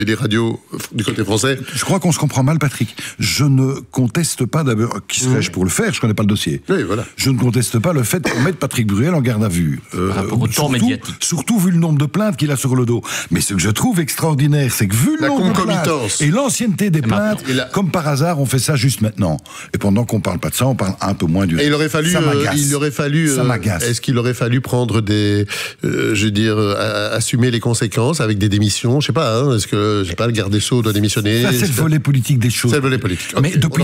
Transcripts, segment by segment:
et les radios du côté français. Je crois qu'on se comprend mal, Patrick. Je ne conteste pas d'abord, qui serais-je pour le faire, je connais pas le dossier. Oui, voilà. Je ne conteste pas le fait qu'on mette Patrick Bruel en garde à vue. Surtout vu le nombre de plaintes qu'il a sur le dos. Mais ce que je trouve extraordinaire, c'est que vu le nombre de plaintes et l'ancienneté des plaintes, comme par hasard, on fait ça juste maintenant. Et pendant qu'on parle pas de ça, on parle un peu moins du... Et il aurait fallu... Ça m'agace. Est-ce qu'il aurait fallu prendre assumer les conséquences avec des démissions? Je sais pas, hein, est-ce que le garde des Sceaux doit démissionner? Ça, c'est le volet politique des choses. C'est le volet politique. Okay. Mais depuis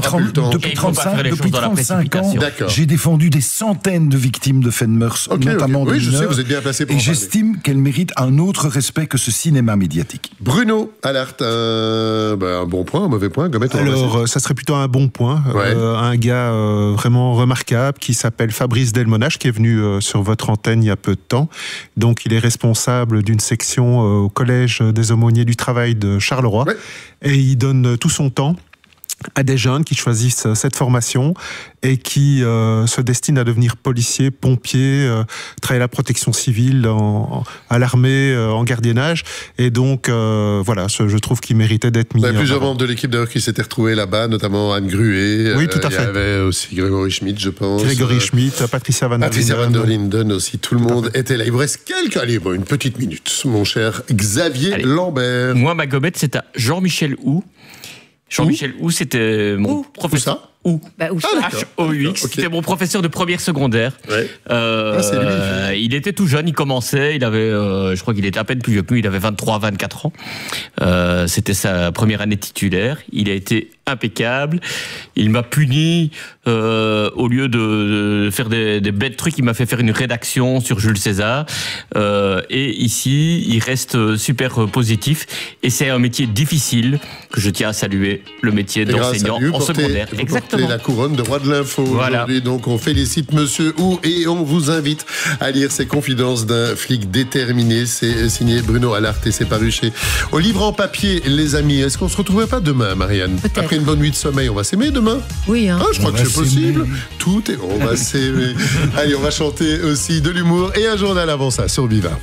35 ans, j'ai défendu des centaines de victimes de faits de mœurs, notamment de mineurs. Oui, je sais, vous êtes bien placé pour en parler. Et j'estime qu'elles méritent un autre respect que ce cinéma médiatique. Bruno Allart, un bon point, un mauvais point, Gomet? Alors, ça serait plutôt un bon point. Ouais. Un gars vraiment remarquable qui s'appelle Fabrice Delmonache, qui est venu sur votre antenne il y a peu de temps. Donc, il est responsable d'une section au Collège des Aumôniers du Travail de Charleroi. Ouais. Et il donne tout son temps à des jeunes qui choisissent cette formation et qui se destinent à devenir policiers, pompiers, travailler à la protection civile, à l'armée, en gardiennage. Et donc, je trouve qu'il méritait d'être mis. Il y a plusieurs membres de l'équipe d'ailleurs qui s'étaient retrouvés là-bas, notamment Anne Gruet. Oui, tout à fait. Il y avait aussi Grégory Schmitt, je pense. Grégory Schmitt, Patricia Van der Linden aussi. Tout le monde était là. Il vous reste une petite minute, mon cher Xavier Lambert. Moi, ma gobette, c'est à Jean-Michel Hou. Jean-Michel Hou, c'était mon professeur. Où H-O-U-X. Okay. C'était mon professeur de première secondaire. Ouais. C'est lui. Il était tout jeune, il commençait, il avait, je crois qu'il était à peine plus vieux que nous, il avait 23-24 ans. C'était sa première année titulaire. Il a été impeccable. Il m'a puni, au lieu de faire des bêtes trucs, il m'a fait faire une rédaction sur Jules César. Et ici, il reste super positif. Et c'est un métier difficile que je tiens à saluer, le métier d'enseignant en secondaire. Exactement. La couronne de roi de l'info aujourd'hui. Donc on félicite Monsieur Hou et on vous invite à lire ces confidences d'un flic déterminé. C'est signé Bruno Allart et c'est paru chez Au Livre en Papier, les amis. Est-ce qu'on se retrouverait pas demain, Marianne? Peut-être. Après une bonne nuit de sommeil, on va s'aimer demain? Oui, hein. Je crois que c'est possible. On va s'aimer. Allez, on va chanter aussi de l'humour et un journal avant ça sur Viva.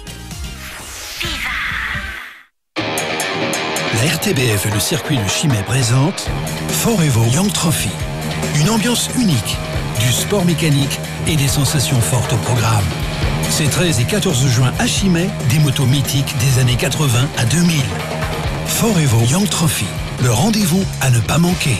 La RTBF et le circuit de Chimay présentent Forevo Young Trophy. Une ambiance unique, du sport mécanique et des sensations fortes au programme. Ces 13 et 14 juin à Chimay, des motos mythiques des années 80 à 2000. Forevo Young Trophy, le rendez-vous à ne pas manquer.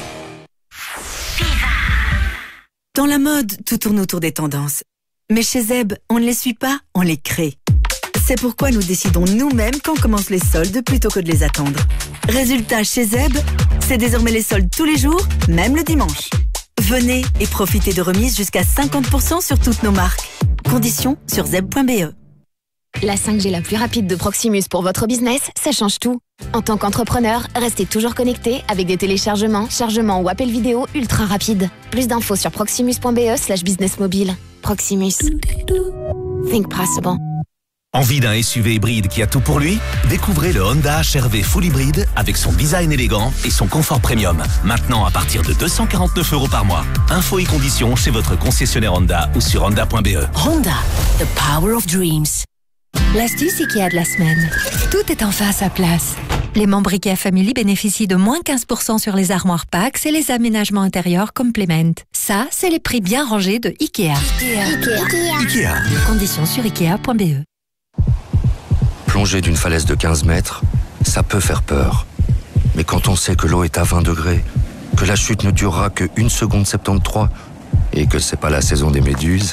Dans la mode, tout tourne autour des tendances. Mais chez Zeb, on ne les suit pas, on les crée. C'est pourquoi nous décidons nous-mêmes quand commencent les soldes plutôt que de les attendre. Résultat, chez Zeb, c'est désormais les soldes tous les jours, même le dimanche. Venez et profitez de remises jusqu'à 50% sur toutes nos marques. Conditions sur zeb.be. La 5G la plus rapide de Proximus pour votre business, ça change tout. En tant qu'entrepreneur, restez toujours connecté avec des téléchargements, chargements ou appels vidéo ultra rapides. Plus d'infos sur proximus.be/business mobile. Proximus. Think possible. Envie d'un SUV hybride qui a tout pour lui? Découvrez le Honda HR-V Full Hybride avec son design élégant et son confort premium. Maintenant à partir de 249 € par mois. Infos et conditions chez votre concessionnaire Honda ou sur honda.be. Honda, the power of dreams. L'astuce IKEA de la semaine. Tout est enfin à sa place. Les membres IKEA Family bénéficient de moins 15% sur les armoires Pax et les aménagements intérieurs Complement. Ça, c'est les prix bien rangés de IKEA. IKEA. Conditions sur ikea.be. Plonger d'une falaise de 15 mètres, ça peut faire peur. Mais quand on sait que l'eau est à 20 degrés, que la chute ne durera que 1 seconde 73 et que c'est pas la saison des méduses...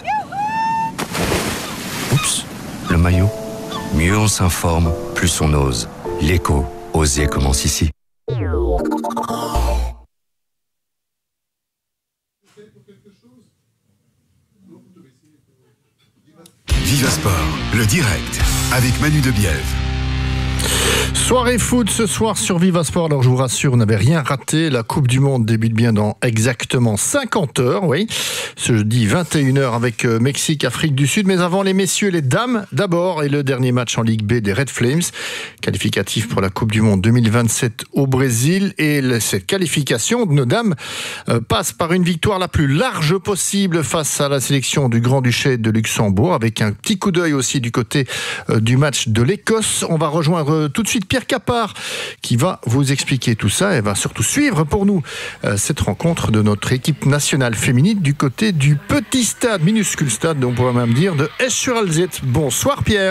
Oups, le maillot. Mieux on s'informe, plus on ose. L'éco, oser commence ici. Viva Sport, le direct, avec Manu Debiève. Soirée foot ce soir sur Viva Sport. Alors je vous rassure, vous n'avez rien raté. La Coupe du Monde débute bien dans exactement 50 heures, oui. Ce jeudi 21h avec Mexique, Afrique du Sud. Mais avant les messieurs, les dames d'abord. Et le dernier match en Ligue B des Red Flames. Qualificatif pour la Coupe du Monde 2027 au Brésil. Et cette qualification de nos dames passe par une victoire la plus large possible face à la sélection du Grand-Duché de Luxembourg. Avec un petit coup d'œil aussi du côté du match de l'Écosse. On va rejoindre tout de suite Pierre Capard qui va vous expliquer tout ça et va surtout suivre pour nous cette rencontre de notre équipe nationale féminine du côté du petit stade, minuscule stade, on pourrait même dire, de Esch-sur-Alzette. Bonsoir Pierre.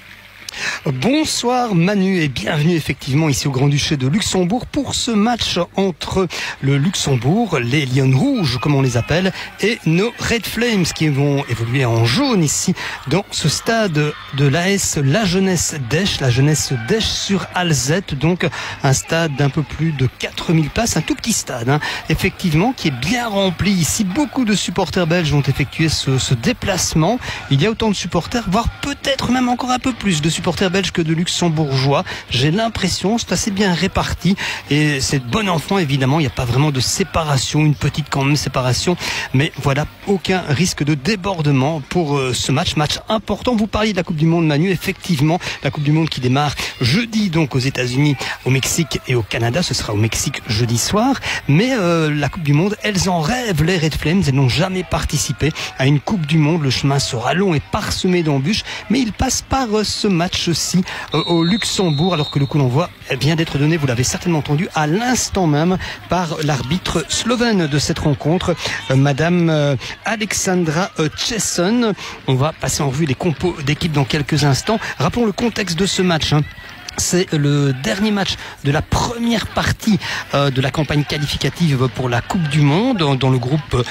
Bonsoir Manu et bienvenue effectivement ici au Grand-Duché de Luxembourg pour ce match entre le Luxembourg, les Lions Rouges comme on les appelle, et nos Red Flames qui vont évoluer en jaune ici dans ce stade de l'AS La Jeunesse d'Esch sur Alzette, donc un stade d'un peu plus de 4000 places, un tout petit stade effectivement qui est bien rempli ici. Beaucoup de supporters belges vont effectuer ce déplacement. Il y a autant de supporters, voire peut-être même encore un peu plus de supporters belges que de luxembourgeois. J'ai l'impression, c'est assez bien réparti et c'est bon enfant évidemment, il n'y a pas vraiment de séparation, une petite quand même séparation, mais voilà, aucun risque de débordement pour ce match important. Vous parliez de la Coupe du Monde Manu, effectivement, la Coupe du Monde qui démarre jeudi donc aux États-Unis, au Mexique et au Canada, ce sera au Mexique jeudi soir, mais la Coupe du Monde, elles en rêvent les Red Flames, elles n'ont jamais participé à une Coupe du Monde, le chemin sera long et parsemé d'embûches, mais ils passent par ce match aussi au Luxembourg, alors que le coup d'envoi vient d'être donné, vous l'avez certainement entendu à l'instant même, par l'arbitre slovène de cette rencontre, Madame Alexandra Chesson. On va passer en revue les compos d'équipe dans quelques instants. Rappelons le contexte de ce match. C'est le dernier match de la première partie de la campagne qualificative pour la Coupe du Monde dans le groupe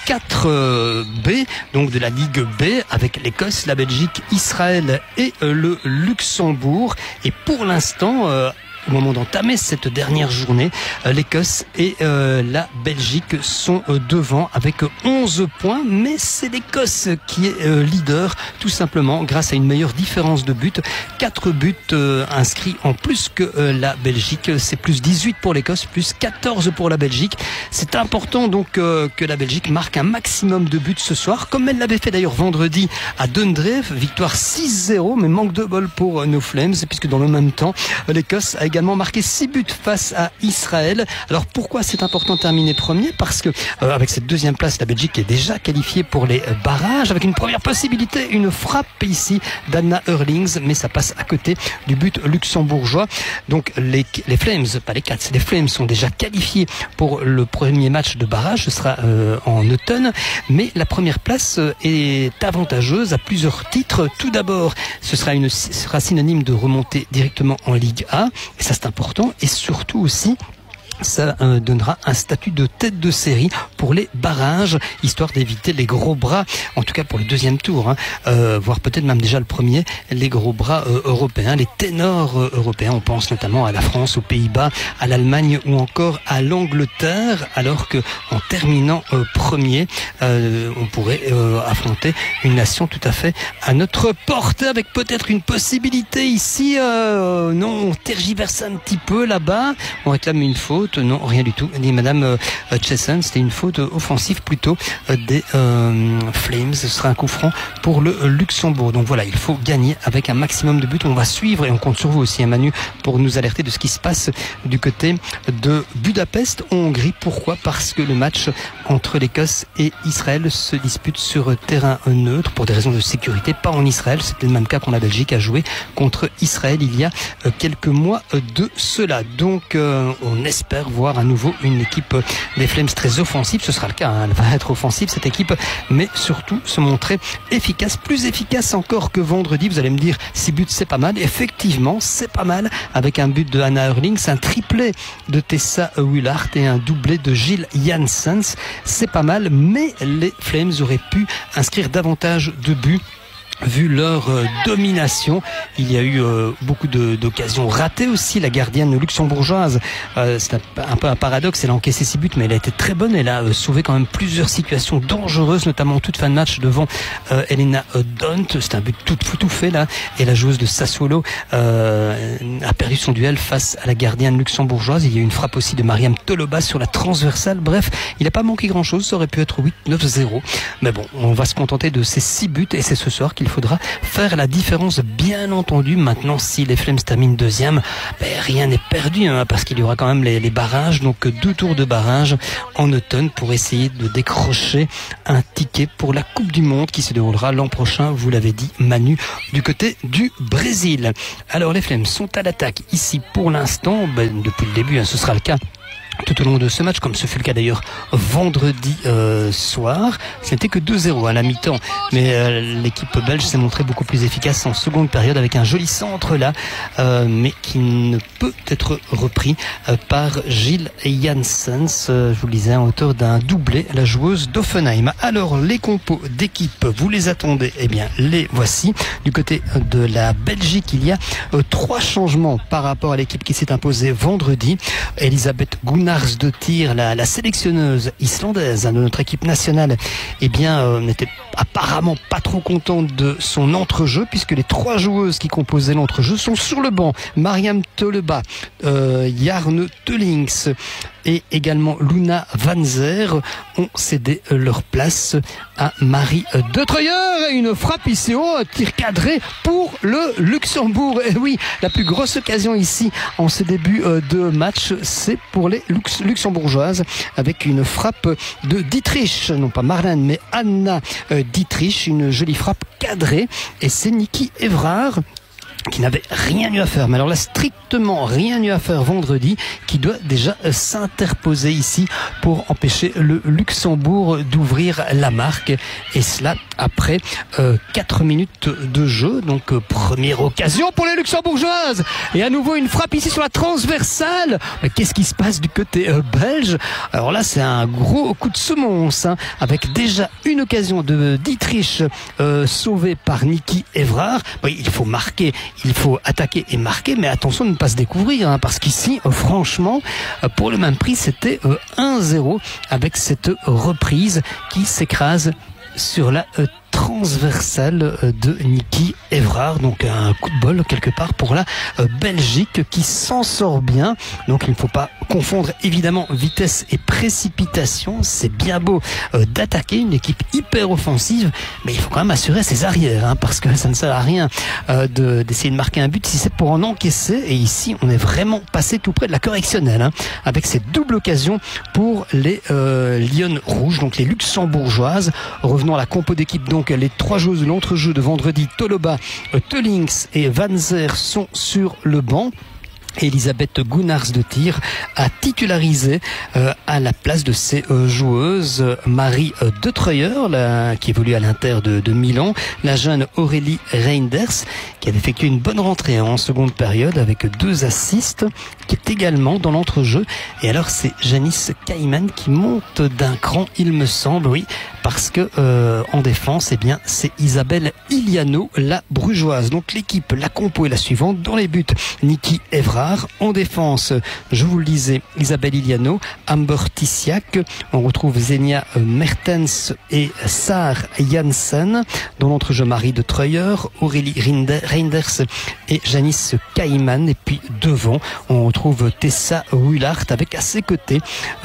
4B, donc de la Ligue B, avec l'Écosse, la Belgique, Israël et le Luxembourg. Et pour l'instant, au moment d'entamer cette dernière journée, l'Écosse et la Belgique sont devant avec 11 points, mais c'est l'Écosse qui est leader, tout simplement grâce à une meilleure différence de but. 4 buts inscrits en plus que la Belgique, c'est plus 18 pour l'Écosse, plus 14 pour la Belgique. C'est important donc que la Belgique marque un maximum de buts ce soir, comme elle l'avait fait d'ailleurs vendredi à Dundreef, victoire 6-0, mais manque de bol pour nos Flames, puisque dans le même temps, l'Écosse a également marqué 6 buts face à Israël. Alors pourquoi c'est important de terminer premier? Parce que avec cette deuxième place, la Belgique est déjà qualifiée pour les barrages, avec une première possibilité, une frappe ici d'Anna Hurlings, mais ça passe à côté du but luxembourgeois. Donc les Flames, pas les Cats, les Flames sont déjà qualifiés pour le premier match de barrage, ce sera en automne, mais la première place est avantageuse à plusieurs titres. Tout d'abord, ce sera synonyme de remonter directement en Ligue A, et ça c'est important, et surtout aussi ça donnera un statut de tête de série pour les barrages, histoire d'éviter les gros bras, en tout cas pour le deuxième tour, voire peut-être même déjà le premier, les gros bras européens, les ténors européens. On pense notamment à la France, aux Pays-Bas, à l'Allemagne ou encore à l'Angleterre, alors que en terminant premier, on pourrait affronter une nation tout à fait à notre portée, avec peut-être une possibilité ici. Non, on tergiverse un petit peu là-bas, on réclame une faute. Non, rien du tout, dit Madame Chesson, c'était une faute offensive plutôt des Flames. Ce sera un coup franc pour le Luxembourg. Donc voilà, il faut gagner avec un maximum de buts. On va suivre et on compte sur vous aussi, Manu, pour nous alerter de ce qui se passe du côté de Budapest, en Hongrie. Pourquoi? Parce que le match entre l'Écosse et Israël se dispute sur terrain neutre pour des raisons de sécurité, pas en Israël. C'était le même cas quand la Belgique a joué contre Israël il y a quelques mois de cela. Donc on espère voir à nouveau une équipe des Flames très offensive. Ce sera le cas, elle va être offensive cette équipe, mais surtout se montrer efficace, plus efficace encore que vendredi. Vous allez me dire, 6 buts c'est pas mal. Effectivement, c'est pas mal, avec un but de Anna Hurlings, un triplé de Tessa Willard et un doublé de Gilles Janssens. C'est pas mal, mais les Flames auraient pu inscrire davantage de buts vu leur domination. Il y a eu beaucoup d'occasions ratées aussi. La gardienne luxembourgeoise, c'est un peu un paradoxe, elle a encaissé 6 buts, mais elle a été très bonne. Elle a sauvé quand même plusieurs situations dangereuses, notamment en toute fin de match devant Elena Dont. C'est un but tout fait là, et la joueuse de Sassuolo a perdu son duel face à la gardienne luxembourgeoise. Il y a eu une frappe aussi de Mariam Toloba sur la transversale. Bref, il n'a pas manqué grand chose, ça aurait pu être 8-9-0, mais bon, on va se contenter de ces 6 buts, et c'est ce soir qu'il faudra faire la différence, bien entendu. Maintenant, si les Flames terminent deuxième, rien n'est perdu, parce qu'il y aura quand même les barrages, donc 2 tours de barrage en automne pour essayer de décrocher un ticket pour la Coupe du Monde qui se déroulera l'an prochain, vous l'avez dit Manu, du côté du Brésil. Alors les Flames sont à l'attaque ici pour l'instant, depuis le début, ce sera le cas tout au long de ce match, comme ce fut le cas d'ailleurs vendredi soir. Ce n'était que 2-0 à la mi-temps, mais l'équipe belge s'est montrée beaucoup plus efficace en seconde période avec un joli centre là, mais qui ne peut être repris par Gilles Janssens, je vous le disais, en hauteur d'un doublé, la joueuse d'Offenheim. Alors les compos d'équipe, vous les attendez, les voici. Du côté de la Belgique, il y a 3 changements par rapport à l'équipe qui s'est imposée vendredi. Elisabeth Gunnarsdottir, la sélectionneuse islandaise de notre équipe nationale, n'était apparemment pas trop contente de son entrejeu, puisque les 3 joueuses qui composaient l'entrejeu sont sur le banc. Mariam Toleba, Jarne Teulings et également Luna Vanzer ont cédé leur place à Marie De Treuer. Et une frappe ici haut, tir cadré pour le Luxembourg. Et oui, la plus grosse occasion ici en ce début de match, c'est pour les luxembourgeoises, avec une frappe de Dietrich, non pas Marlène mais Anna Dietrich, une jolie frappe cadrée, et c'est Niki Evrard qui n'avait rien eu à faire, mais alors là strictement rien eu à faire vendredi, qui doit déjà s'interposer ici pour empêcher le Luxembourg d'ouvrir la marque, et cela après 4 minutes de jeu. Donc première occasion pour les luxembourgeoises, et à nouveau une frappe ici sur la transversale. Qu'est-ce qui se passe du côté belge? Alors là c'est un gros coup de semonce, avec déjà une occasion de Dietrich sauvée par Niki Evrard. Il faut marquer, il faut attaquer et marquer, mais attention de ne pas se découvrir, parce qu'ici, franchement, pour le même prix, c'était 1-0 avec cette reprise qui s'écrase sur la transversale de Niki Evrard. Donc un coup de bol quelque part pour la Belgique qui s'en sort bien. Donc il ne faut pas confondre évidemment vitesse et précipitation. C'est bien beau d'attaquer une équipe hyper offensive, mais il faut quand même assurer ses arrières, parce que ça ne sert à rien d'essayer de marquer un but si c'est pour en encaisser. Et ici on est vraiment passé tout près de la correctionnelle, avec cette double occasion pour les Lionnes Rouges, donc les luxembourgeoises. Revenons à la compo d'équipe. Donc les 3 joueuses de l'entrejeu de vendredi, Toloba, Teulings et Vanzer, sont sur le banc. Elisabeth Gunnarsdottir a titularisé à la place de ses joueuses Marie De Treuer, qui évolue à l'Inter de Milan, la jeune Aurélie Reinders, qui a effectué une bonne rentrée en seconde période avec 2 assists, qui est également dans l'entrejeu. Et alors c'est Janice Kaiman qui monte d'un cran, il me semble, oui, parce que en défense, c'est Isabelle Iliano, la brugeoise. Donc l'équipe, la compo est la suivante. Dans les buts, Niki Evrard. En défense, je vous le disais, Isabelle Iliano, Amber Tissiak. On retrouve Zenia Mertens et Sar Janssen. Dans l'entrejeu, Marie De Treuer, Aurélie Reinders et Janice Kaiman. Et puis devant, on retrouve Tessa Willard avec à ses côtés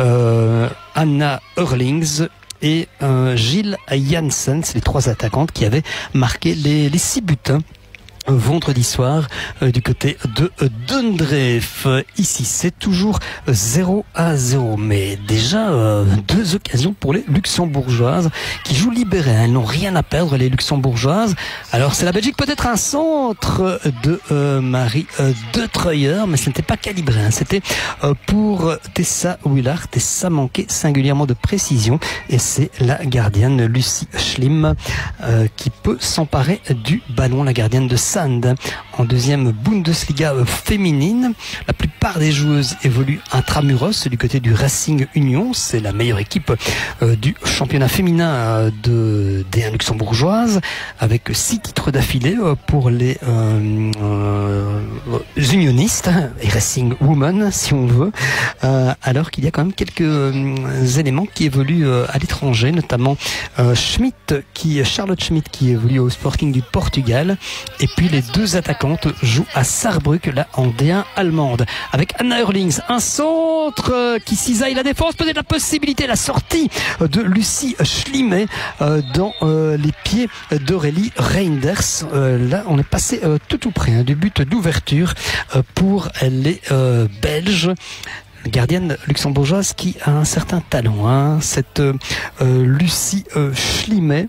Anna Hurlings et Gilles Janssen. C'est les 3 attaquantes qui avaient marqué les 6 buts vendredi soir du côté de Dundreef. Ici c'est toujours 0-0, mais déjà 2 occasions pour les luxembourgeoises qui jouent libérées. Elles n'ont rien à perdre, les luxembourgeoises. Alors c'est la Belgique, peut-être un centre de Marie De Treuer, mais ce n'était pas calibré, c'était pour Tessa Willard, et ça manquait singulièrement de précision, et c'est la gardienne Lucie Schlim qui peut s'emparer du ballon, la gardienne de Sand en 2e Bundesliga féminine. La plupart des joueuses évoluent intramuros du côté du Racing Union. C'est la meilleure équipe du championnat féminin des luxembourgeoises, avec 6 titres d'affilée pour les unionistes et Racing Women si on veut, alors qu'il y a quand même quelques éléments qui évoluent à l'étranger, notamment Charlotte Schmidt qui évolue au Sporting du Portugal, et puis les 2 attaquantes jouent à Saarbrück, là en D1 allemande. avec Anna Hurlings. Un centre qui cisaille la défense, peut-être la possibilité, la sortie de Lucie Schlimet dans les pieds d'Aurélie Reinders. Là, on est passé tout près du but d'ouverture pour les Belges. Gardienne luxembourgeoise qui a un certain talent, cette Lucie Schlimet,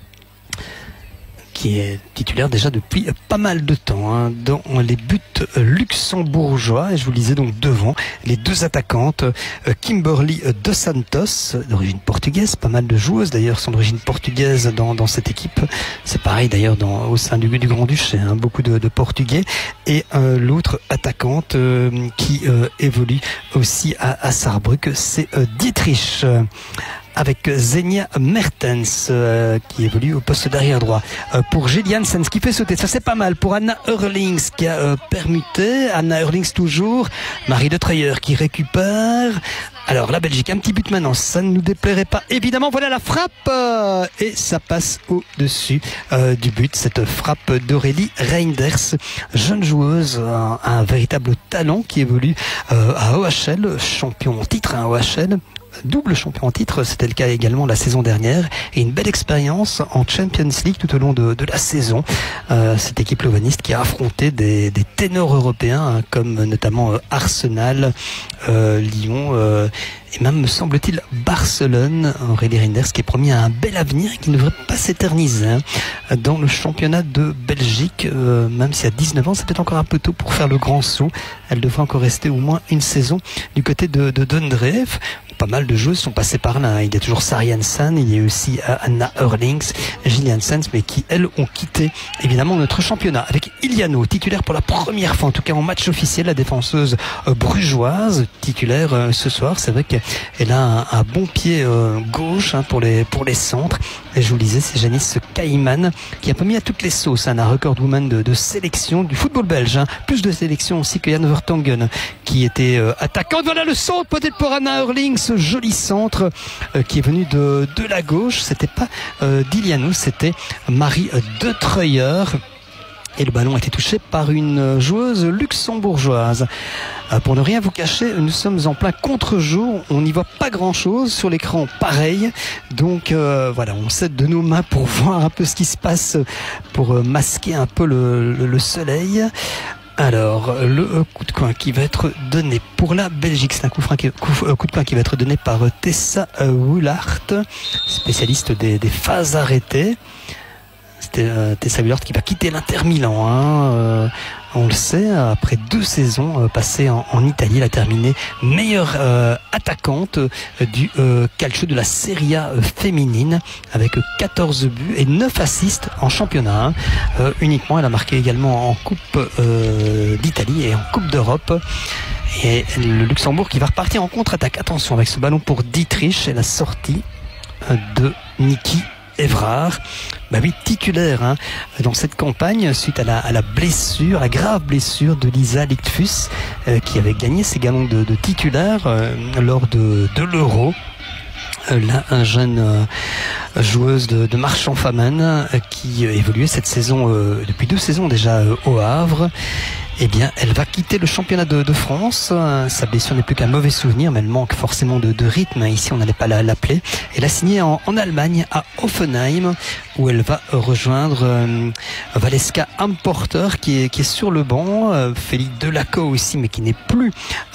qui est titulaire déjà depuis pas mal de temps dans les buts luxembourgeois. Et je vous le disais donc devant les deux attaquantes, Kimberly Dos Santos, d'origine portugaise, pas mal de joueuses d'ailleurs sont d'origine portugaise dans cette équipe. C'est pareil d'ailleurs au sein du Grand-Duché, beaucoup de Portugais. Et l'autre attaquante qui évolue aussi à Saarbrück, c'est Dietrich. Avec Zenia Mertens qui évolue au poste d'arrière droit. Pour Gillian Sens qui fait sauter, ça c'est pas mal. Pour Anna Hurlings qui a permuté, Anna Hurlings toujours, Marie de Treyer qui récupère. Alors la Belgique, un petit but maintenant, ça ne nous déplairait pas. Évidemment, voilà la frappe et ça passe au-dessus du but. Cette frappe d'Aurélie Reinders, jeune joueuse, un véritable talent qui évolue à OHL, champion en titre à OHL. Double champion en titre, c'était le cas également la saison dernière, et une belle expérience en Champions League tout au long de la saison. Cette équipe lovaniste qui a affronté des ténors européens comme notamment Arsenal, Lyon et même, me semble-t-il, Barcelone. Aurélie Reinders qui est promis à un bel avenir et qui ne devrait pas s'éterniser dans le championnat de Belgique, même si à 19 ans c'est peut-être encore un peu tôt pour faire le grand saut. Elle devrait encore rester au moins une saison du côté de Dundreef. Pas mal de joueuses sont passées par là. Il y a toujours Sari Hansen, il y a aussi Anna Hurlings, Gillian Sens, mais qui, elles, ont quitté évidemment notre championnat. Avec Iliano, titulaire pour la première fois, en tout cas en match officiel, la défenseuse brugeoise, titulaire ce soir. C'est vrai qu'elle a un bon pied gauche pour les centres. Et je vous le disais, c'est Janice Kaiman qui a pas mis à toutes les sauces, la record woman de sélection du football belge. Plus de sélection aussi que Jan Vertonghen qui était attaquante. Voilà le centre peut-être pour Anna Hurlings, ce joli centre qui est venu de la gauche. C'était pas d'Iliano, c'était Marie de Treyer. Et le ballon a été touché par une joueuse luxembourgeoise. Pour ne rien vous cacher, nous sommes en plein contre-jour. On n'y voit pas grand-chose sur l'écran, pareil. Donc voilà, on s'aide de nos mains pour voir un peu ce qui se passe, pour masquer un peu le soleil. Alors, le coup de coin qui va être donné pour la Belgique, c'est un coup de coin qui va être donné par Tessa Woolard, spécialiste des phases arrêtées. C'était Tessa Woolard qui va quitter l'Inter Milan. On le sait, après 2 saisons passées en Italie, elle a terminé meilleure attaquante du calcio de la Serie A féminine avec 14 buts et 9 assists en championnat. Uniquement, elle a marqué également en Coupe d'Italie et en Coupe d'Europe. Et le Luxembourg qui va repartir en contre-attaque. Attention avec ce ballon pour Dietrich et la sortie de Niki Évrard. Bah oui, titulaire dans cette campagne suite à la blessure, la grave blessure de Lisa Lichtfuss qui avait gagné ses galons de titulaire lors de l'Euro. Là, un jeune joueuse de Marchand-Famenne qui évoluait cette saison depuis 2 saisons déjà au Havre. Eh bien, elle va quitter le championnat de France. Sa blessure n'est plus qu'un mauvais souvenir, mais elle manque forcément de rythme. Ici, on n'allait pas l'appeler. Elle a signé en Allemagne, à Offenheim, où elle va rejoindre Valeska Amporter, qui est sur le banc. Félix Delaco aussi, mais qui n'est plus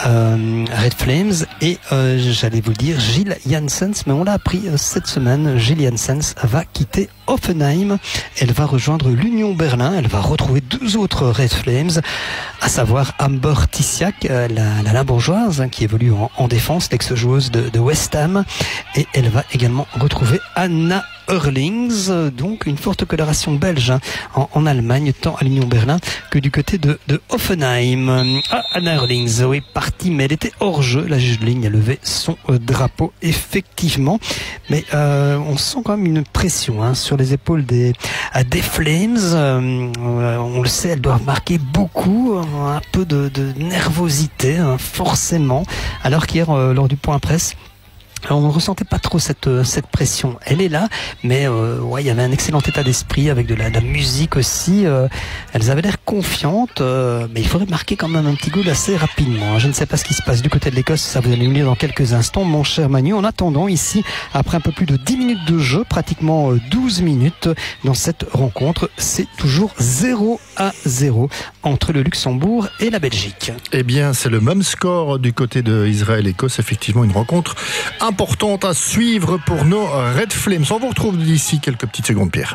Red Flames. Et j'allais vous le dire, Gilles Janssens, mais on l'a appris cette semaine. Gilles Janssens va quitter Offenheim. Elle va rejoindre l'Union Berlin. Elle va retrouver 2 autres Red Flames, à savoir Amber Tissiak, la Limbourgeoise, qui évolue en défense, l'ex-joueuse de West Ham. Et elle va également retrouver Anna Hurlings, donc une forte coloration belge en Allemagne, tant à l'Union Berlin que du côté de Offenheim. Anna Hurlings, oui, partie, mais elle était hors jeu. La juge de ligne a levé son drapeau, effectivement. Mais on sent quand même une pression sur les épaules des Flames. On le sait, elles doivent marquer beaucoup, un peu de nervosité, forcément. Alors qu'hier, lors du point presse, Alors, on ne ressentait pas trop cette pression. Elle est là, mais il y avait un excellent état d'esprit avec de la musique aussi. Elles avaient l'air confiantes, mais il faudrait marquer quand même un petit goal assez rapidement. Je ne sais pas ce qui se passe du côté de l'Écosse, ça vous allez me dire dans quelques instants, mon cher Manu. En attendant, ici, après un peu plus de 10 minutes de jeu, pratiquement 12 minutes dans cette rencontre, c'est toujours 0-0 entre le Luxembourg et la Belgique. Eh bien, c'est le même score du côté de Israël-Écosse. Effectivement, une rencontre importante à suivre pour nos Red Flames. On vous retrouve d'ici quelques petites secondes, Pierre.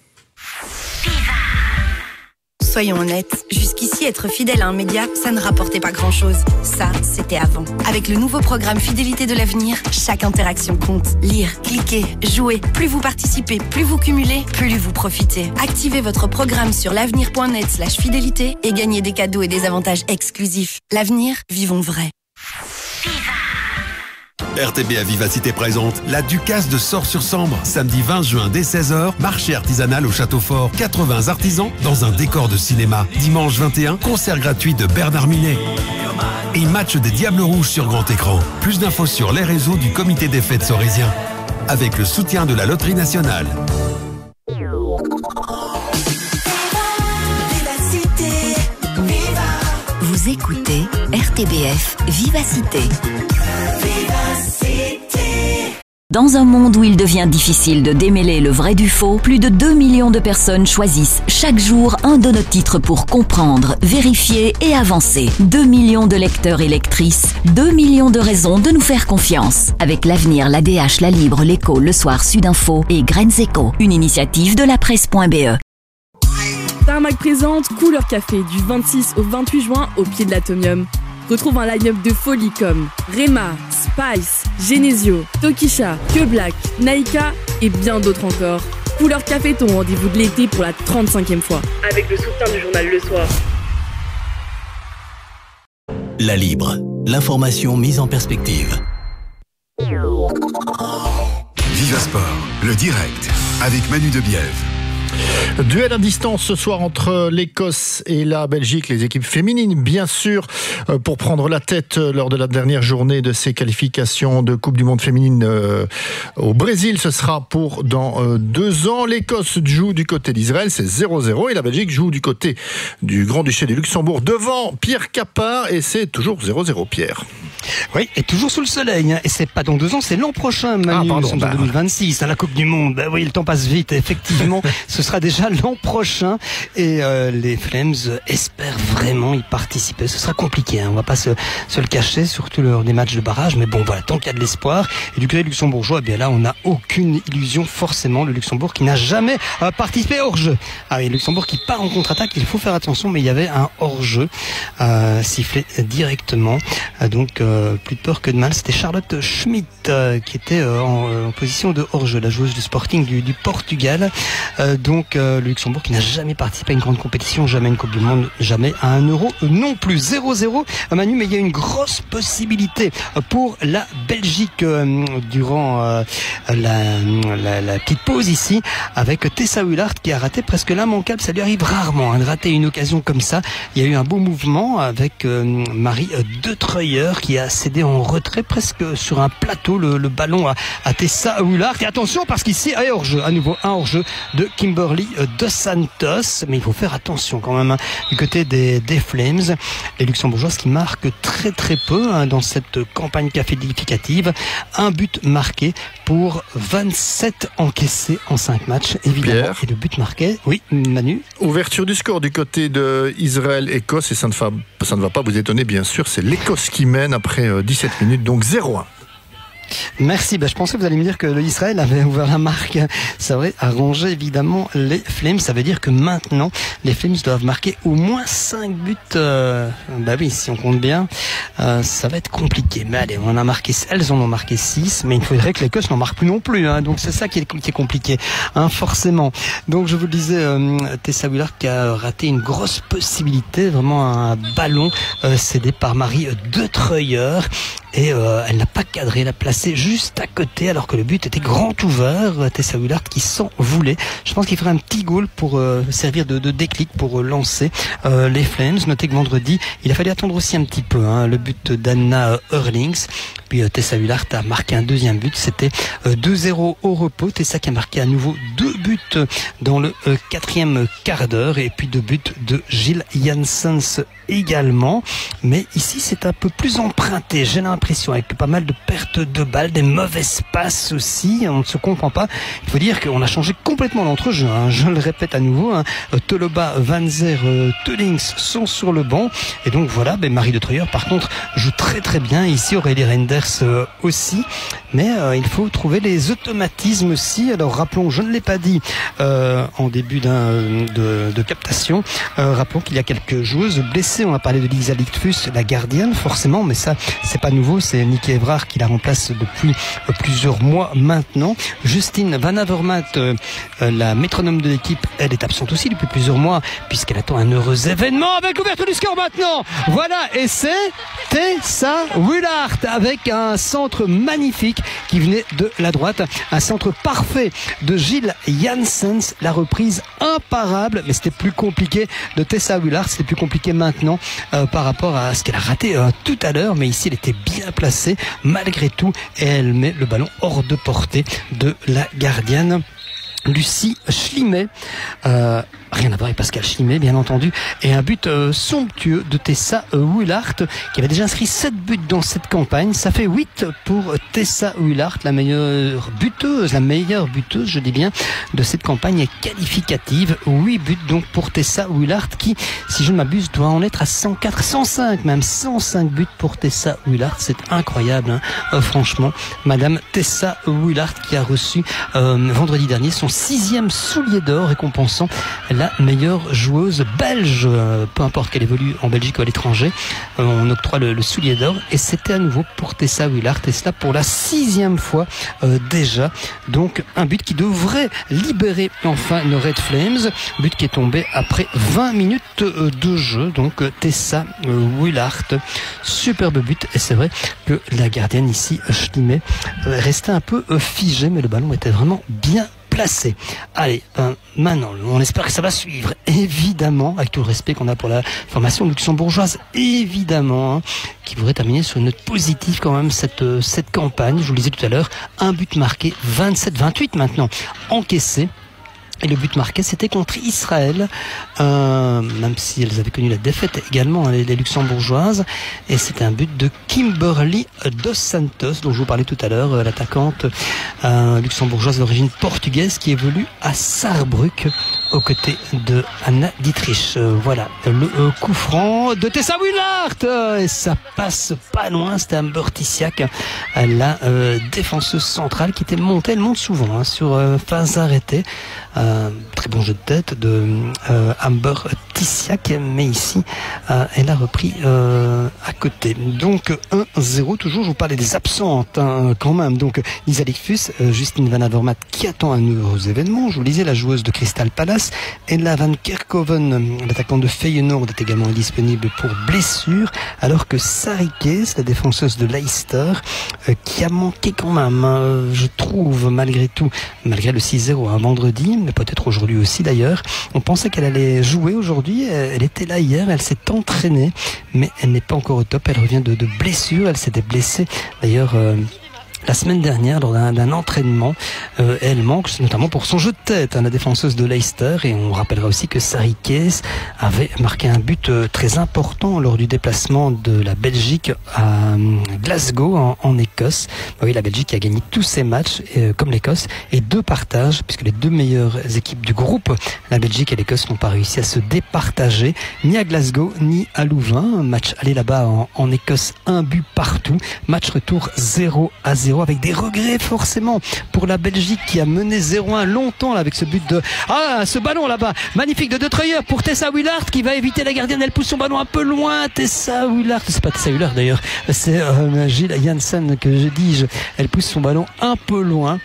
Soyons honnêtes, jusqu'ici être fidèle à un média, ça ne rapportait pas grand-chose. Ça, c'était avant. Avec le nouveau programme Fidélité de l'avenir, chaque interaction compte. Lire, cliquer, jouer. Plus vous participez, plus vous cumulez, plus vous profitez. Activez votre programme sur l'avenir.net/fidélité et gagnez des cadeaux et des avantages exclusifs. L'avenir, vivons vrai. RTBF Vivacité présente la Ducasse de Sors-sur-Sambre. Samedi 20 juin dès 16h, marché artisanal au Château Fort. 80 artisans dans un décor de cinéma. Dimanche 21, concert gratuit de Bernard Minet. Et match des Diables Rouges sur grand écran. Plus d'infos sur les réseaux du comité des fêtes sorésien. Avec le soutien de la Loterie Nationale. Vous écoutez RTBF Vivacité. Dans un monde où il devient difficile de démêler le vrai du faux, plus de 2 millions de personnes choisissent chaque jour un de nos titres pour comprendre, vérifier et avancer. 2 millions de lecteurs et lectrices, 2 millions de raisons de nous faire confiance. Avec l'Avenir, l'ADH, La Libre, l'Écho, Le Soir, Sudinfo et Graines Éco, une initiative de la presse.be. Tarmac présente Couleur Café du 26 au 28 juin au pied de l'Atomium. Retrouve un line-up de folie comme Rema, Spice, Genesio, Tokisha, Que Black, Naika et bien d'autres encore. Couleur Café, ton rendez-vous de l'été pour la 35e fois. Avec le soutien du journal Le Soir. La Libre, l'information mise en perspective. Viva Sport, le direct, avec Manu Debiève. Duel à distance ce soir entre l'Écosse et la Belgique, les équipes féminines bien sûr, pour prendre la tête lors de la dernière journée de ces qualifications de Coupe du Monde féminine au Brésil. Ce sera pour dans 2 ans. L'Écosse joue du côté d'Israël, c'est 0-0, et la Belgique joue du côté du Grand-Duché du Luxembourg devant Pierre Capard, et c'est toujours 0-0, Pierre. Oui, et toujours sous le soleil, hein. Et c'est pas dans 2 ans, c'est l'an prochain, Manu. Nous sommes en 2026, à la Coupe du Monde. Ben oui, le temps passe vite, effectivement. Ce sera déjà l'an prochain, et les Flames espèrent vraiment y participer. Ce sera compliqué, hein. On va pas se le cacher, surtout lors des matchs de barrage, mais bon, voilà, tant qu'il y a de l'espoir. Et du côté luxembourgeois, eh bien là, on n'a aucune illusion, forcément. Le Luxembourg qui n'a jamais participé hors-jeu. Ah oui, le Luxembourg qui part en contre-attaque, il faut faire attention, mais il y avait un hors-jeu sifflé directement. Donc, plus de peur que de mal. C'était Charlotte Schmidt qui était en position de hors-jeu, la joueuse du Sporting du Portugal. Donc le Luxembourg qui n'a jamais participé à une grande compétition, jamais une Coupe du Monde, jamais à 1 euro non plus. 0-0, Manu, mais il y a une grosse possibilité pour la Belgique durant la petite pause ici, avec Tessa Hullard qui a raté presque l'immanquable. Ça lui arrive rarement de rater une occasion comme ça. Il y a eu un beau mouvement avec Marie De Treuer qui a cédé en retrait presque sur un plateau le ballon à Tessa Hullard. Et attention, parce qu'ici, hors-jeu, à nouveau un hors-jeu de Kimberly Dos Santos, mais il faut faire attention quand même du côté des Flames, les Luxembourgeoises qui marquent très très peu dans cette campagne qualificative. Un but marqué pour 27 encaissés en 5 matchs, évidemment. Pierre. Et le but marqué, oui, Manu. Ouverture du score du côté de Israël-Écosse, et ça ne va pas vous étonner bien sûr, c'est l'Écosse qui mène après 17 minutes, donc 0-1. Merci, je pensais que vous alliez me dire que l'Israël avait ouvert la marque. Ça aurait arrangé évidemment les Flames. Ça veut dire que maintenant les Flames doivent marquer au moins 5 buts. Oui, si on compte bien, ça va être compliqué. Mais allez, elles en ont marqué 6, mais il faudrait que l'Écosse n'en marque plus non plus, hein. Donc c'est ça qui est compliqué, hein, forcément. Donc je vous le disais, Tessa Hullard qui a raté une grosse possibilité, vraiment un ballon cédé par Marie De Treuer. et elle n'a pas cadré, elle a placé juste à côté alors que le but était grand ouvert. Tessa Willard qui s'en voulait. Je pense qu'il ferait un petit goal pour servir de déclic pour lancer les Flames. Notez que vendredi, il a fallu attendre aussi un petit peu le but d'Anna Hurlings. Puis Tessa Willard a marqué un deuxième but. C'était 2-0 au repos. Tessa qui a marqué à nouveau 2 buts dans le 4e quart d'heure. Et puis 2 buts de Jill Janssens également. Mais ici, c'est un peu plus emprunté. J'ai l'impression, avec pas mal de pertes de balles, des mauvaises passes aussi. On ne se comprend pas. Il faut dire qu'on a changé complètement l'entrejeu. Je le répète à nouveau. Toloba, Van Zer, Tullings sont sur le banc. Et donc voilà, Marie de Treuer, par contre, joue très très bien. Ici, Aurélie Reinders aussi. Mais il faut trouver les automatismes aussi. Alors rappelons, je ne l'ai pas dit en début de captation, rappelons qu'il y a quelques joueuses blessées. On a parlé de Lisa Lichtfuss, la gardienne, forcément, mais ça, c'est pas nouveau. C'est Niki Evrard qui la remplace depuis plusieurs mois maintenant. Justine Van Avermaet, la métronome de l'équipe, elle est absente aussi depuis plusieurs mois, puisqu'elle attend un heureux événement avec l'ouverture du score maintenant. Voilà, et c'est Tessa Willard avec un centre magnifique qui venait de la droite. Un centre parfait de Jill Janssens. La reprise imparable, mais c'était plus compliqué de Tessa Willard. C'était plus compliqué maintenant par rapport à ce qu'elle a raté tout à l'heure. Mais ici, elle était bien placée malgré tout. Et elle met le ballon hors de portée de la gardienne Lucie Schlimet. Rien à voir avec Pascal Schlimet, bien entendu. Et un but somptueux de Tessa Willard, qui avait déjà inscrit 7 buts dans cette campagne. Ça fait 8 pour Tessa Willard, la meilleure buteuse, je dis bien, de cette campagne qualificative. 8 buts donc pour Tessa Willard, qui, si je ne m'abuse, doit en être à 104, 105 même, 105 buts pour Tessa Willard. C'est incroyable, franchement. Madame Tessa Willard qui a reçu vendredi dernier son 6e soulier d'or récompensant la meilleure joueuse belge, peu importe qu'elle évolue en Belgique ou à l'étranger, on octroie le soulier d'or et c'était à nouveau pour Tessa Willard, et cela pour la 6e fois déjà. Donc un but qui devrait libérer enfin nos Red Flames, but qui est tombé après 20 minutes de jeu. Donc Tessa Willard, superbe but, et c'est vrai que la gardienne ici, Schlimet, restait un peu figée, mais le ballon était vraiment bien placé. Allez, maintenant, on espère que ça va suivre, évidemment, avec tout le respect qu'on a pour la formation luxembourgeoise, évidemment, qui voudrait terminer sur une note positive quand même cette campagne. Je vous le disais tout à l'heure, un but marqué, 27-28 maintenant, encaissé. Et le but marqué, c'était contre Israël, même si elles avaient connu la défaite également, les luxembourgeoises. Et c'était un but de Kimberly Dos Santos, dont je vous parlais tout à l'heure, l'attaquante luxembourgeoise d'origine portugaise qui évolue à Saarbrück aux côtés de Anna Dietrich. Voilà, le coup franc de Tessa Willard, et ça passe pas loin. C'était Amber Tissiak, la défenseuse centrale qui était montée. Elle monte souvent sur phase arrêtée. Très bon jeu de tête de Amber Tissiak, mais ici elle a repris à côté. Donc 1-0 toujours. Je vous parlais des absentes quand même. Donc Lisa Lichtfuss, Justine Van Avermaet qui attend un heureux événement. Je vous le disais, la joueuse de Crystal Palace. Ella Van Kerkhoven, l'attaquante de Feyenoord, est également indisponible pour blessure, alors que Sarri Kees, la défenseuse de Leicester, qui a manqué quand même, je trouve, malgré tout, malgré le 6-0 un vendredi, mais peut-être aujourd'hui aussi d'ailleurs. On pensait qu'elle allait jouer aujourd'hui, elle était là hier, elle s'est entraînée, mais elle n'est pas encore au top, elle revient de blessure, elle s'était blessée d'ailleurs la semaine dernière lors d'un entraînement. Elle manque notamment pour son jeu de tête, la défenseuse de Leicester. Et on rappellera aussi que Sarri Kees avait marqué un but très important lors du déplacement de la Belgique à Glasgow en Écosse. Oui, la Belgique a gagné tous ses matchs comme l'Écosse, et 2 partages, puisque les 2 meilleures équipes du groupe, la Belgique et l'Écosse, n'ont pas réussi à se départager ni à Glasgow ni à Louvain. Match aller là-bas en Écosse, 1 but partout. Match retour 0-0, avec des regrets forcément pour la Belgique qui a mené 0-1 longtemps là, avec ce but de ce ballon là-bas magnifique de De Treuer pour Tessa Willard qui va éviter la gardienne. Elle pousse son ballon un peu loin. Tessa Willard, c'est pas Tessa Willard d'ailleurs, c'est Jill Janssen que je dis. Elle pousse son ballon un peu loin.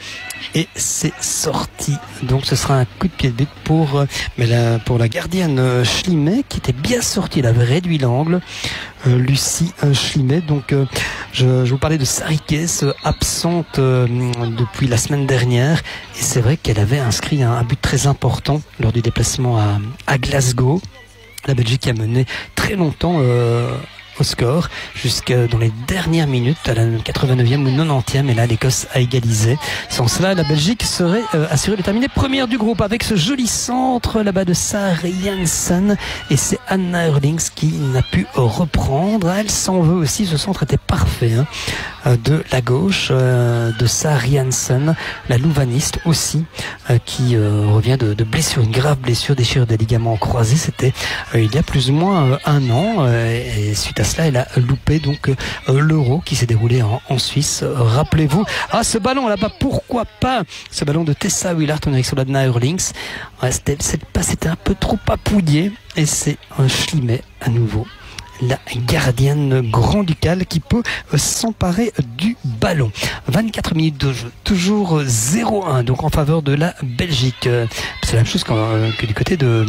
et c'est sorti. Donc ce sera un coup de pied de but pour la gardienne Schlimet qui était bien sortie. Elle avait réduit l'angle. Lucie Schlimet. Donc je vous parlais de Sarikes, absente depuis la semaine dernière, et c'est vrai qu'elle avait inscrit un but très important lors du déplacement à Glasgow. La Belgique a mené très longtemps au score, jusque dans les dernières minutes, à la 89e ou 90e, et là l'Écosse a égalisé. Sans cela, la Belgique serait assurée de terminer première du groupe, avec ce joli centre là-bas de Sarah Janssen, et c'est Anna Hurlings qui n'a pu reprendre. Elle s'en veut aussi, ce centre était parfait, de la gauche de Sarah Janssen, la louvaniste aussi, qui revient de blessure, une grave blessure, déchirure des ligaments croisés. C'était il y a plus ou moins un an, et suite à cela, elle a loupé donc l'Euro qui s'est déroulé en Suisse. Rappelez-vous, ce ballon là-bas, pourquoi pas ce ballon de Tessa Willard en direction d'Anna Hurlings. C'était un peu trop papouillé, et c'est un Schlimet à nouveau, la gardienne grand-ducale, qui peut s'emparer du ballon. 24 minutes de jeu, toujours 0-1 donc en faveur de la Belgique. C'est la même chose que du côté de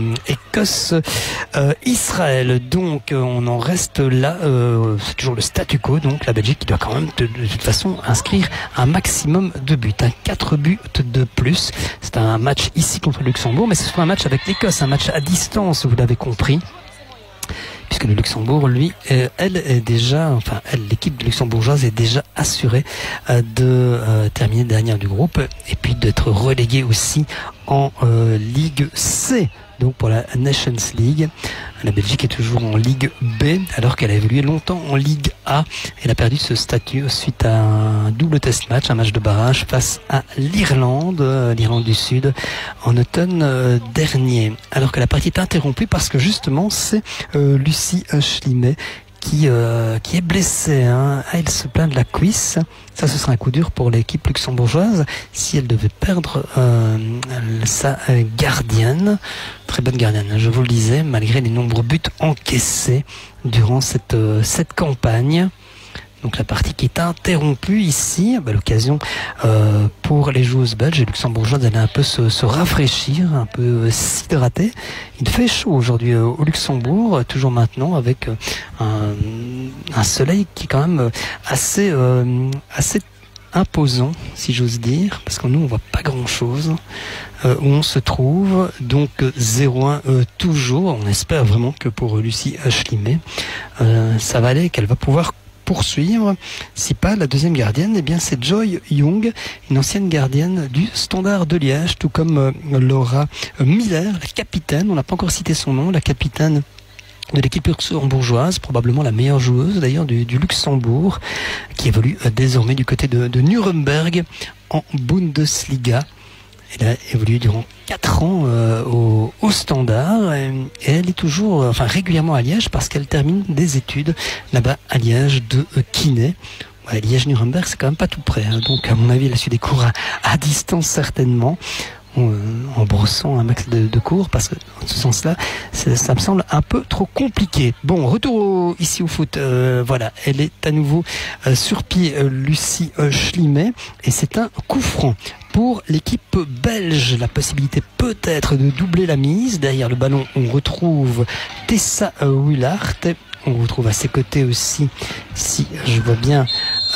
Écosse-Israël. Donc on en reste là, c'est toujours le statu quo. Donc la Belgique qui doit quand même de toute façon inscrire un maximum de buts, 4 buts de plus. C'est un match ici contre le Luxembourg, mais ce sera un match avec l'Écosse, un match à distance, vous l'avez compris, puisque le Luxembourg, lui, l'équipe luxembourgeoise est déjà assurée de terminer dernière du groupe, et puis d'être reléguée aussi en Ligue C. Donc pour la Nations League, la Belgique est toujours en Ligue B, alors qu'elle a évolué longtemps en Ligue A. Elle a perdu ce statut suite à un double test match, un match de barrage face à l'Irlande du Sud, en automne dernier. Alors que la partie est interrompue parce que justement c'est Lucie Schlimet qui est blessée. Elle se plaint de la cuisse. Ça, ce sera un coup dur pour l'équipe luxembourgeoise si elle devait perdre sa gardienne. Très bonne gardienne, je vous le disais, malgré les nombreux buts encaissés durant cette campagne. Donc la partie qui est interrompue ici, l'occasion pour les joueuses belges et luxembourgeoises d'aller un peu se rafraîchir, un peu s'hydrater. Il fait chaud aujourd'hui au Luxembourg, toujours maintenant, avec un soleil qui est quand même assez imposant, si j'ose dire, parce que nous on voit pas grand chose où on se trouve. Donc 0-1 toujours. On espère vraiment que pour Lucie Schlimet ça va aller, qu'elle va pouvoir poursuivre. Si pas, la deuxième gardienne, c'est Joy Young, une ancienne gardienne du Standard de Liège, tout comme Laura Miller, la capitaine, on n'a pas encore cité son nom, la capitaine de l'équipe luxembourgeoise, probablement la meilleure joueuse d'ailleurs du Luxembourg, qui évolue désormais du côté de Nuremberg en Bundesliga. Elle a évolué durant 4 ans au Standard, et elle est toujours, régulièrement à Liège, parce qu'elle termine des études là-bas à Liège de kiné. Liège-Nuremberg, c'est quand même pas tout près, donc à mon avis elle a su des cours à distance certainement, en brossant un max de cours, parce que en ce sens-là, ça me semble un peu trop compliqué. Bon, retour ici au foot. Elle est à nouveau sur pied, Lucie Schlimet, et c'est un coup franc pour l'équipe belge. La possibilité peut-être de doubler la mise. Derrière le ballon, on retrouve Tessa Willard. On retrouve à ses côtés aussi, si je vois bien,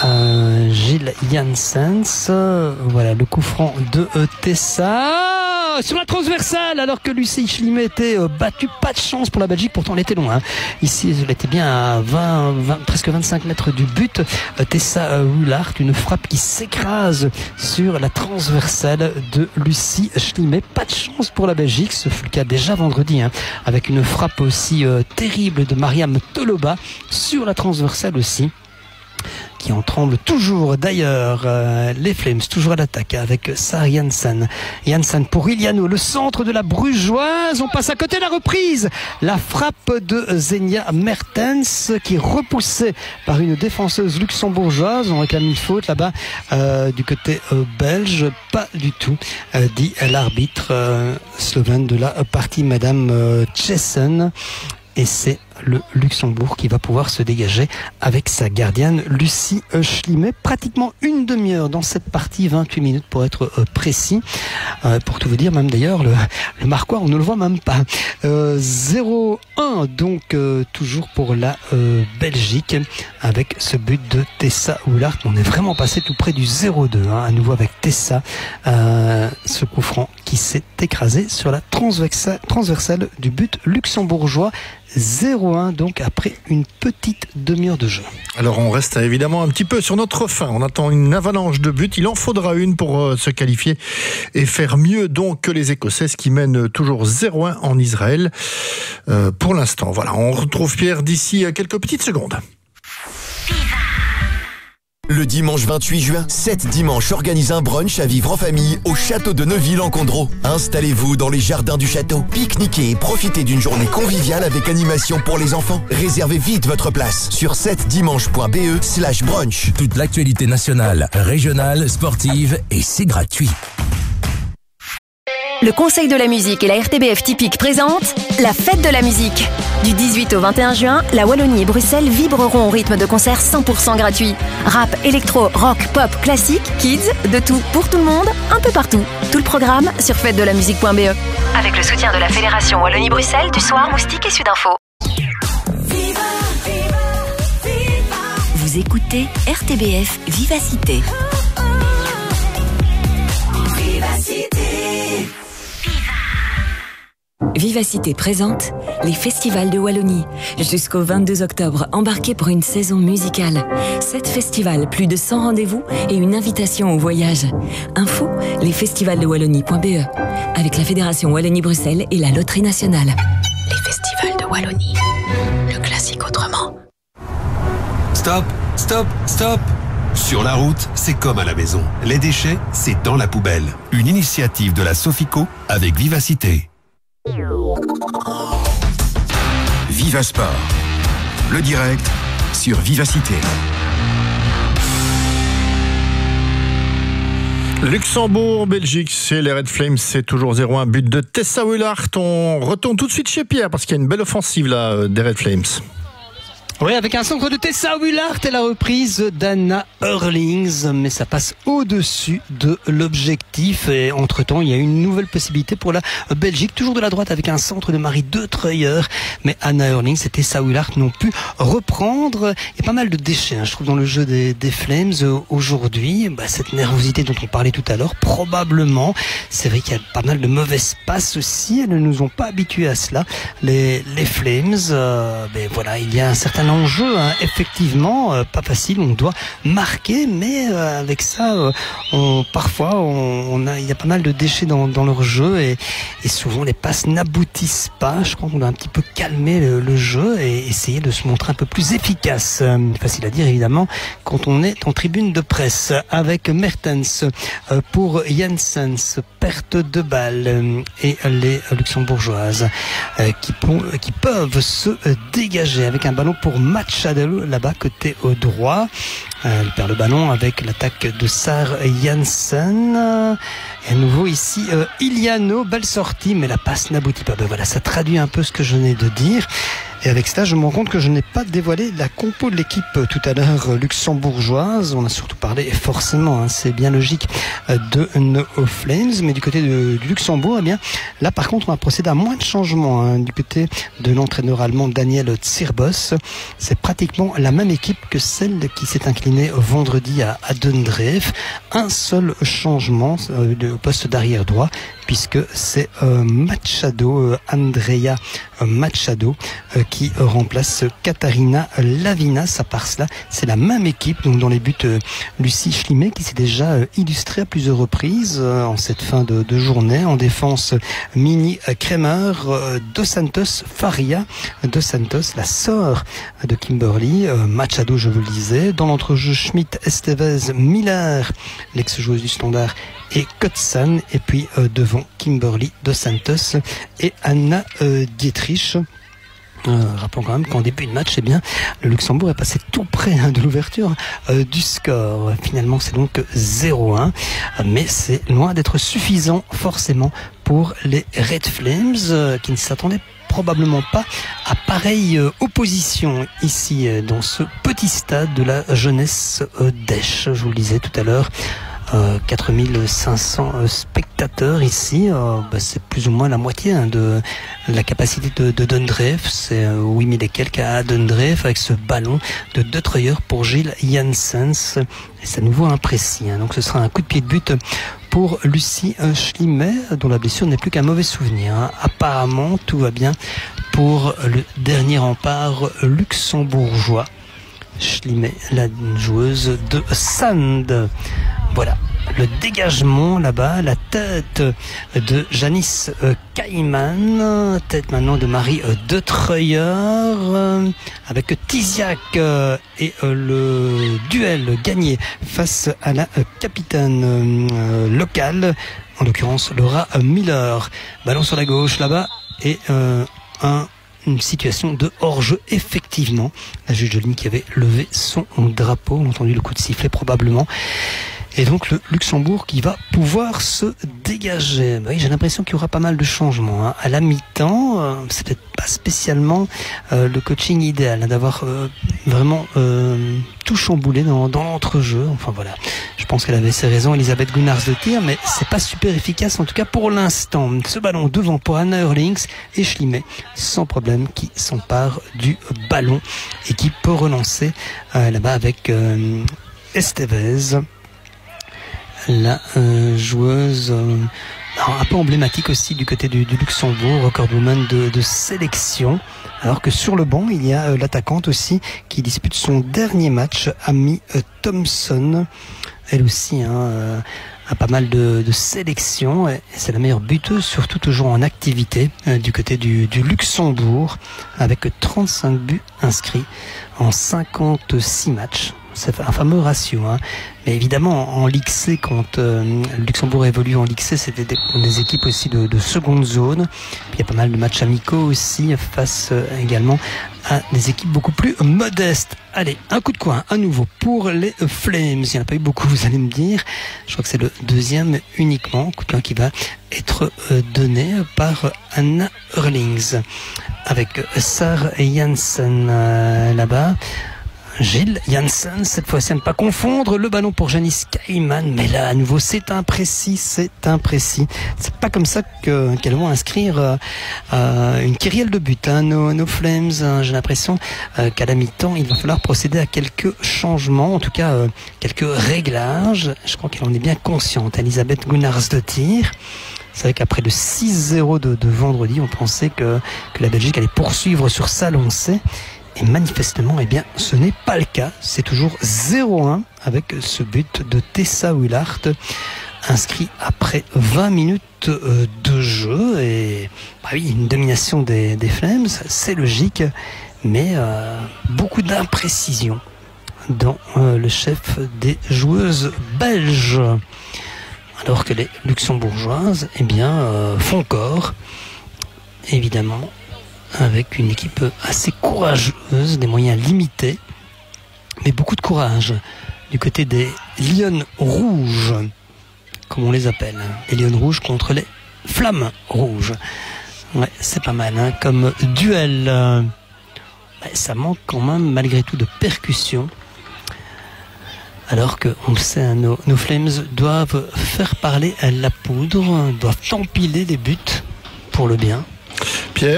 Gilles Janssens. Voilà le coup franc de Tessa sur la transversale, alors que Lucie Schlimet était battue. Pas de chance pour la Belgique, pourtant elle était loin. Ici, elle était bien à presque 25 mètres du but. Tessa Willard, une frappe qui s'écrase sur la transversale de Lucie Schlimet. Pas de chance pour la Belgique, ce fut le cas déjà vendredi, avec une frappe aussi terrible de Mariam Toloba sur la transversale aussi, qui en tremble toujours. D'ailleurs, les Flames toujours à l'attaque avec Sarah Janssen. Janssen pour Iliano, le centre de la Brugeoise. On passe à côté de la reprise. La frappe de Zenia Mertens, qui est repoussée par une défenseuse luxembourgeoise. On réclame une faute là-bas du côté belge. Pas du tout, dit l'arbitre slovène de la partie, Madame Chessen. Et c'est le Luxembourg qui va pouvoir se dégager avec sa gardienne Lucie Schlimet. Pratiquement une demi-heure dans cette partie, 28 minutes pour être précis. Pour tout vous dire, même d'ailleurs, le marquoir, on ne le voit même pas. 0-1, donc toujours pour la Belgique, avec ce but de Tessa Oulart. On est vraiment passé tout près du 0-2, à nouveau avec Tessa, ce coup franc qui s'est écrasé sur la transversale du but luxembourgeois. 0-1 donc après une petite demi-heure de jeu. Alors on reste évidemment un petit peu sur notre faim. On attend une avalanche de buts. Il en faudra une pour se qualifier et faire mieux donc que les Écossaises qui mènent toujours 0-1 en Israël pour l'instant. Voilà, on retrouve Pierre d'ici quelques petites secondes. Le dimanche 28 juin, 7 dimanches organise un brunch à vivre en famille au château de Neuville-en-Condreau. Installez-vous dans les jardins du château, pique-niquez et profitez d'une journée conviviale avec animation pour les enfants. Réservez vite votre place sur 7dimanche.be/brunch. Toute l'actualité nationale, régionale, sportive et c'est gratuit. Le Conseil de la musique et la RTBF Typique présentent la fête de la musique. Du 18 au 21 juin, la Wallonie et Bruxelles vibreront au rythme de concerts 100% gratuits. Rap, électro, rock, pop, classique, kids, de tout pour tout le monde, un peu partout. Tout le programme sur fêtedelamusique.be. Avec le soutien de la Fédération Wallonie-Bruxelles, du Soir, Moustique et Sudinfo. Vous écoutez RTBF Vivacité. Vivacité présente les festivals de Wallonie. Jusqu'au 22 octobre, embarquez pour une saison musicale. 7 festivals, plus de 100 rendez-vous et une invitation au voyage. Info, lesfestivalsdewallonie.be. Avec la Fédération Wallonie-Bruxelles et la Loterie Nationale. Les festivals de Wallonie. Le classique autrement. Stop, stop, stop. Sur la route, c'est comme à la maison. Les déchets, c'est dans la poubelle. Une initiative de la Sofico avec Vivacité. Viva Sport, le direct sur Vivacité. Luxembourg, Belgique, c'est les Red Flames, c'est toujours 0-1, but de Tessa Oulart. On retourne tout de suite chez Pierre parce qu'il y a une belle offensive là des Red Flames. Oui, avec un centre de Tessa Oulart et la reprise d'Anna Hurlings, mais ça passe au-dessus de l'objectif. Et entre-temps, il y a une nouvelle possibilité pour la Belgique, toujours de la droite avec un centre de Marie De Treuer. Mais Anna Hurlings et Tessa Oulart n'ont pu reprendre. Il y a pas mal de déchets, je trouve, dans le jeu des Flames aujourd'hui. Cette nervosité dont on parlait tout à l'heure, probablement. C'est vrai qu'il y a pas mal de mauvaises passes aussi. Elles ne nous ont pas habitués à cela. Les Flames, voilà, il y a un certain enjeu, effectivement, pas facile, on doit marquer, mais avec ça, parfois, il y a pas mal de déchets dans leur jeu et souvent les passes n'aboutissent pas. Je crois qu'on doit un petit peu calmer le jeu et essayer de se montrer un peu plus efficace. Facile à dire, évidemment, quand on est en tribune de presse. Avec Mertens pour Janssens, perte de balle et les luxembourgeoises qui peuvent se dégager avec un ballon pour Machado là-bas côté au droit. Elle perd le ballon avec l'attaque de Sar Janssen. Et à nouveau ici Iliano, belle sortie mais la passe n'aboutit pas. Voilà, ça traduit un peu ce que je venais de dire. Et avec cela, je me rends compte que je n'ai pas dévoilé la compo de l'équipe tout à l'heure luxembourgeoise. On a surtout parlé, et forcément, c'est bien logique, de nos Flames. Mais du côté du Luxembourg, eh bien, là par contre, on a procédé à moins de changements. Du côté de l'entraîneur allemand Daniel Tsirbos, c'est pratiquement la même équipe que celle qui s'est inclinée vendredi à Dundreef. Un seul changement au poste d'arrière droit, puisque c'est Machado, Andrea Machado, qui remplace Katharina Lavina. Ça part cela, c'est la même équipe. Donc dans les buts, Lucie Schlimet qui s'est déjà illustrée à plusieurs reprises en cette fin de journée. En défense, Mini Kremer, Dos Santos Faria, Dos Santos, la sœur de Kimberly, Machado, je vous le disais. Dans l'entrejeu, Schmidt, Estevez, Miller, l'ex-joueuse du Standard, et Kotsan, et puis devant Kimberly Dos Santos et Anna Dietrich. Rappelons quand même qu'en début de match, le Luxembourg est passé tout près de l'ouverture du score. Finalement, c'est donc 0-1, mais c'est loin d'être suffisant forcément pour les Red Flames qui ne s'attendaient probablement pas à pareille opposition ici dans ce petit stade de la jeunesse d'Esch. Je vous le disais tout à l'heure. 4500 spectateurs ici, c'est plus ou moins la moitié de la capacité de Dundreef. C'est 8000 et quelques à Dundreef avec ce ballon de De Treuer pour Gilles Janssens. Et c'est à nouveau imprécis. Donc ce sera un coup de pied de but pour Lucie Schlimet, dont la blessure n'est plus qu'un mauvais souvenir. Apparemment, tout va bien pour le dernier rempart luxembourgeois. Schlimet, la joueuse de Sand. Voilà, le dégagement là-bas, la tête de Janice Kaiman, tête maintenant de Marie De Treuer, avec Tiziak et le duel gagné face à la capitaine locale, en l'occurrence Laura Miller. Ballon sur la gauche là-bas et une situation de hors-jeu, effectivement. La juge de ligne qui avait levé son drapeau, on a entendu le coup de sifflet probablement. Et donc le Luxembourg qui va pouvoir se dégager. Oui, j'ai l'impression qu'il y aura pas mal de changements. À la mi-temps, c'est peut-être pas spécialement le coaching idéal, d'avoir vraiment tout chamboulé dans l'entrejeu. Enfin voilà, je pense qu'elle avait ses raisons, Elisabeth Gunnarsdottir, mais c'est pas super efficace en tout cas pour l'instant. Ce ballon devant pour Anna Hurlings et Schlimet sans problème qui s'empare du ballon et qui peut relancer là-bas avec Estevez. La joueuse un peu emblématique aussi du côté du Luxembourg, recordwoman de sélection, alors que sur le banc il y a l'attaquante aussi qui dispute son dernier match, Amy Thompson, elle aussi a pas mal de sélections et c'est la meilleure buteuse, surtout toujours en activité du côté du Luxembourg, avec 35 buts inscrits en 56 matchs. C'est un fameux ratio, mais évidemment en Ligue C, quand le Luxembourg évolue en Ligue C, c'était des équipes aussi de seconde zone. Puis il y a pas mal de matchs amicaux aussi face également à des équipes beaucoup plus modestes. Allez, un coup de coin à nouveau pour les Flames. Il n'y en a pas eu beaucoup, vous allez me dire. Je crois que c'est le deuxième uniquement. Coup de coin qui va être donné par Anna Hurlings avec Sarah Janssen là-bas. Gilles Janssen, cette fois-ci à ne pas confondre, le ballon pour Janice Kaiman, mais là à nouveau c'est imprécis. C'est pas comme ça qu'elles vont inscrire une kyrielle de but, nos Flames. J'ai l'impression qu'à la mi-temps il va falloir procéder à quelques changements, en tout cas quelques réglages. Je crois qu'elle en est bien consciente, Elisabeth Gunnarsdottir. C'est vrai qu'après le 6-0 de vendredi, on pensait que la Belgique allait poursuivre sur sa lancée. Et manifestement, ce n'est pas le cas. C'est toujours 0-1 avec ce but de Tessa Willart, inscrit après 20 minutes de jeu. Et une domination des Flames, c'est logique, mais beaucoup d'imprécision dans le chef des joueuses belges. Alors que les luxembourgeoises, font corps, évidemment, avec une équipe assez courageuse, des moyens limités, mais beaucoup de courage du côté des Lions rouges, comme on les appelle. Les Lions rouges contre les Flammes rouges. Ouais, c'est pas mal, comme duel. Ça manque quand même, malgré tout, de percussion. Alors que, on le sait, nos Flames doivent faire parler la poudre, doivent empiler les buts pour le bien. Pierre ?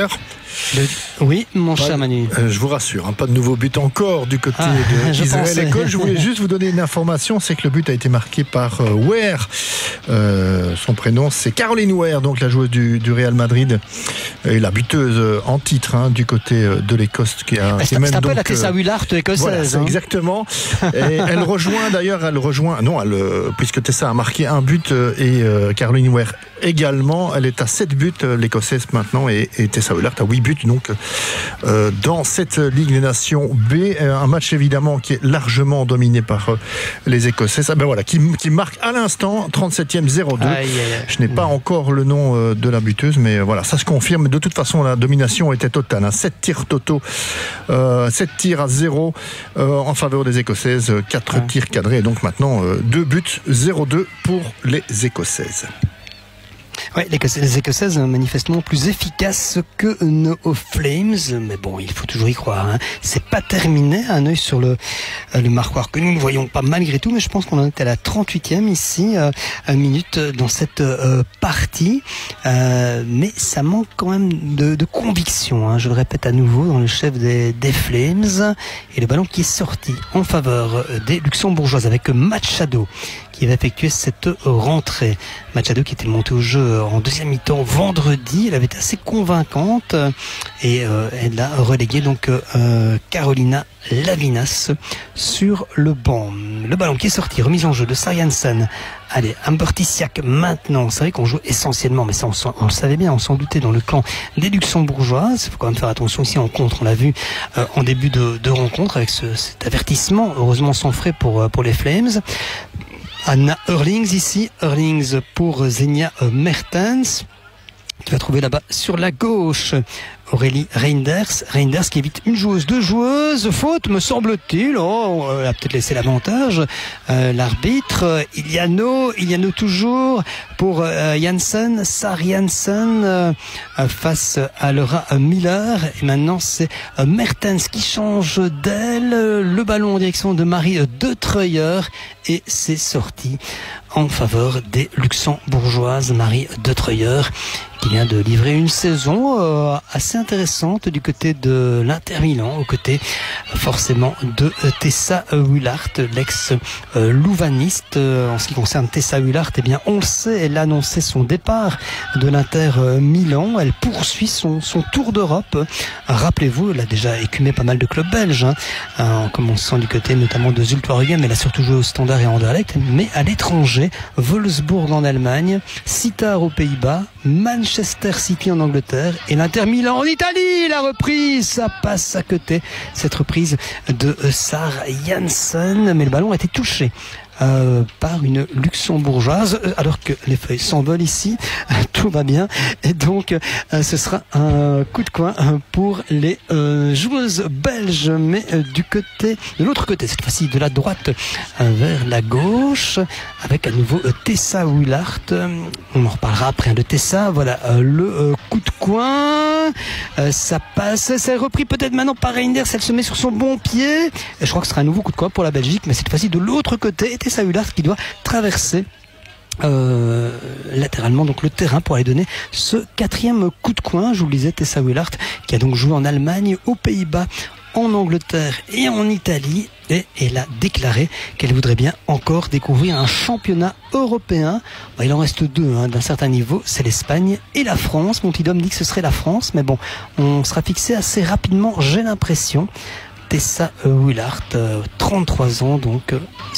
Oui, mon cher Manu. Je vous rassure, pas de nouveau but encore du côté d'Israël École. Je voulais juste vous donner une information, c'est que le but a été marqué par Ware. Son prénom, c'est Caroline Ware, donc la joueuse du Real Madrid et la buteuse en titre du côté de l'Écosse. C'est un peu la Tessa Willart écossaise. Voilà, exactement. Et elle rejoint, puisque Tessa a marqué un but et Caroline Ware également, elle est à 7 buts, l'Écossaise maintenant, et Tessa Willart a 8 buts donc dans cette Ligue des Nations B, un match évidemment qui est largement dominé par les Écossaises. Qui marque à l'instant 37e 0-2. Je n'ai pas encore le nom de la buteuse, mais voilà, ça se confirme. De toute façon, la domination était totale. 7 tirs totaux, 7 tirs à 0 en faveur des Écossaises, 4 tirs cadrés. Donc maintenant 2 buts, 0-2 pour les Écossaises. Ouais, les Écossaises manifestement plus efficaces que nos Flames, mais bon, il faut toujours y croire. Hein. C'est pas terminé. Un œil sur le marqueur que nous ne voyons pas malgré tout, mais je pense qu'on en est à la 38e ici, minute dans cette partie. Mais ça manque quand même de conviction. Hein. Je le répète à nouveau dans le chef des Flames et le ballon qui est sorti en faveur des Luxembourgeoises avec Machado qui va effectuer cette rentrée. Machado qui était monté au jeu en deuxième mi-temps vendredi, elle avait été assez convaincante et elle a relégué donc Carolina Lavinas sur le banc. Le ballon qui est sorti, remise en jeu de Sarjansen. Allez, Amber Tissiak maintenant. C'est vrai qu'on joue essentiellement, mais ça on le savait bien, on s'en doutait dans le camp des Luxembourgeoises. Il faut quand même faire attention ici en contre. On l'a vu en début de rencontre avec cet avertissement, heureusement sans frais pour les Flames. Anna Hurlings ici, Hurlings pour Zenia Mertens qui va trouver là-bas sur la gauche Aurélie Reinders qui évite une joueuse, deux joueuses, faute me semble-t-il. Oh, elle a peut-être laissé l'avantage l'arbitre. Iliano toujours pour Janssen, Sarjansen face à Laura Miller et maintenant c'est Mertens qui change d'aile, le ballon en direction de Marie De Treuer et c'est sorti en faveur des Luxembourgeoises. Marie De Treuer qui vient de livrer une saison assez intéressante du côté de l'Inter Milan, au côté forcément de Tessa Willart, l'ex-louvaniste. En ce qui concerne Tessa Willart, eh bien on le sait, elle a annoncé son départ de l'Inter Milan. Elle poursuit son tour d'Europe. Rappelez-vous, elle a déjà écumé pas mal de clubs belges, en commençant du côté notamment de Zulte Waregem. Elle a surtout joué au Standard et Anderlecht, mais à l'étranger, Wolfsburg en Allemagne, Sittard aux Pays-Bas, Manchester City en Angleterre et l'Inter Milan en Italie. La reprise, ça passe à côté, cette reprise de Sarah Janssen, mais le ballon a été touché par une luxembourgeoise alors que les feuilles s'envolent ici, tout va bien et donc ce sera un coup de coin pour les joueuses belges, mais de l'autre côté, cette fois-ci de la droite vers la gauche avec à nouveau Tessa Willart. On en reparlera après de Tessa. Voilà le coup de coin, ça passe, c'est repris peut-être maintenant par Reinders, elle se met sur son bon pied et je crois que ce sera un nouveau coup de coin pour la Belgique, mais cette fois-ci de l'autre côté, Tessa Willart qui doit traverser latéralement donc le terrain pour aller donner ce quatrième coup de coin. Je vous le disais, Tessa Willart qui a donc joué en Allemagne, aux Pays-Bas, en Angleterre et en Italie, et elle a déclaré qu'elle voudrait bien encore découvrir un championnat européen. Il en reste deux d'un certain niveau, c'est l'Espagne et la France. Mon petit homme dit que ce serait la France, mais bon, on sera fixé assez rapidement, j'ai l'impression. Tessa Willart, 33 ans, donc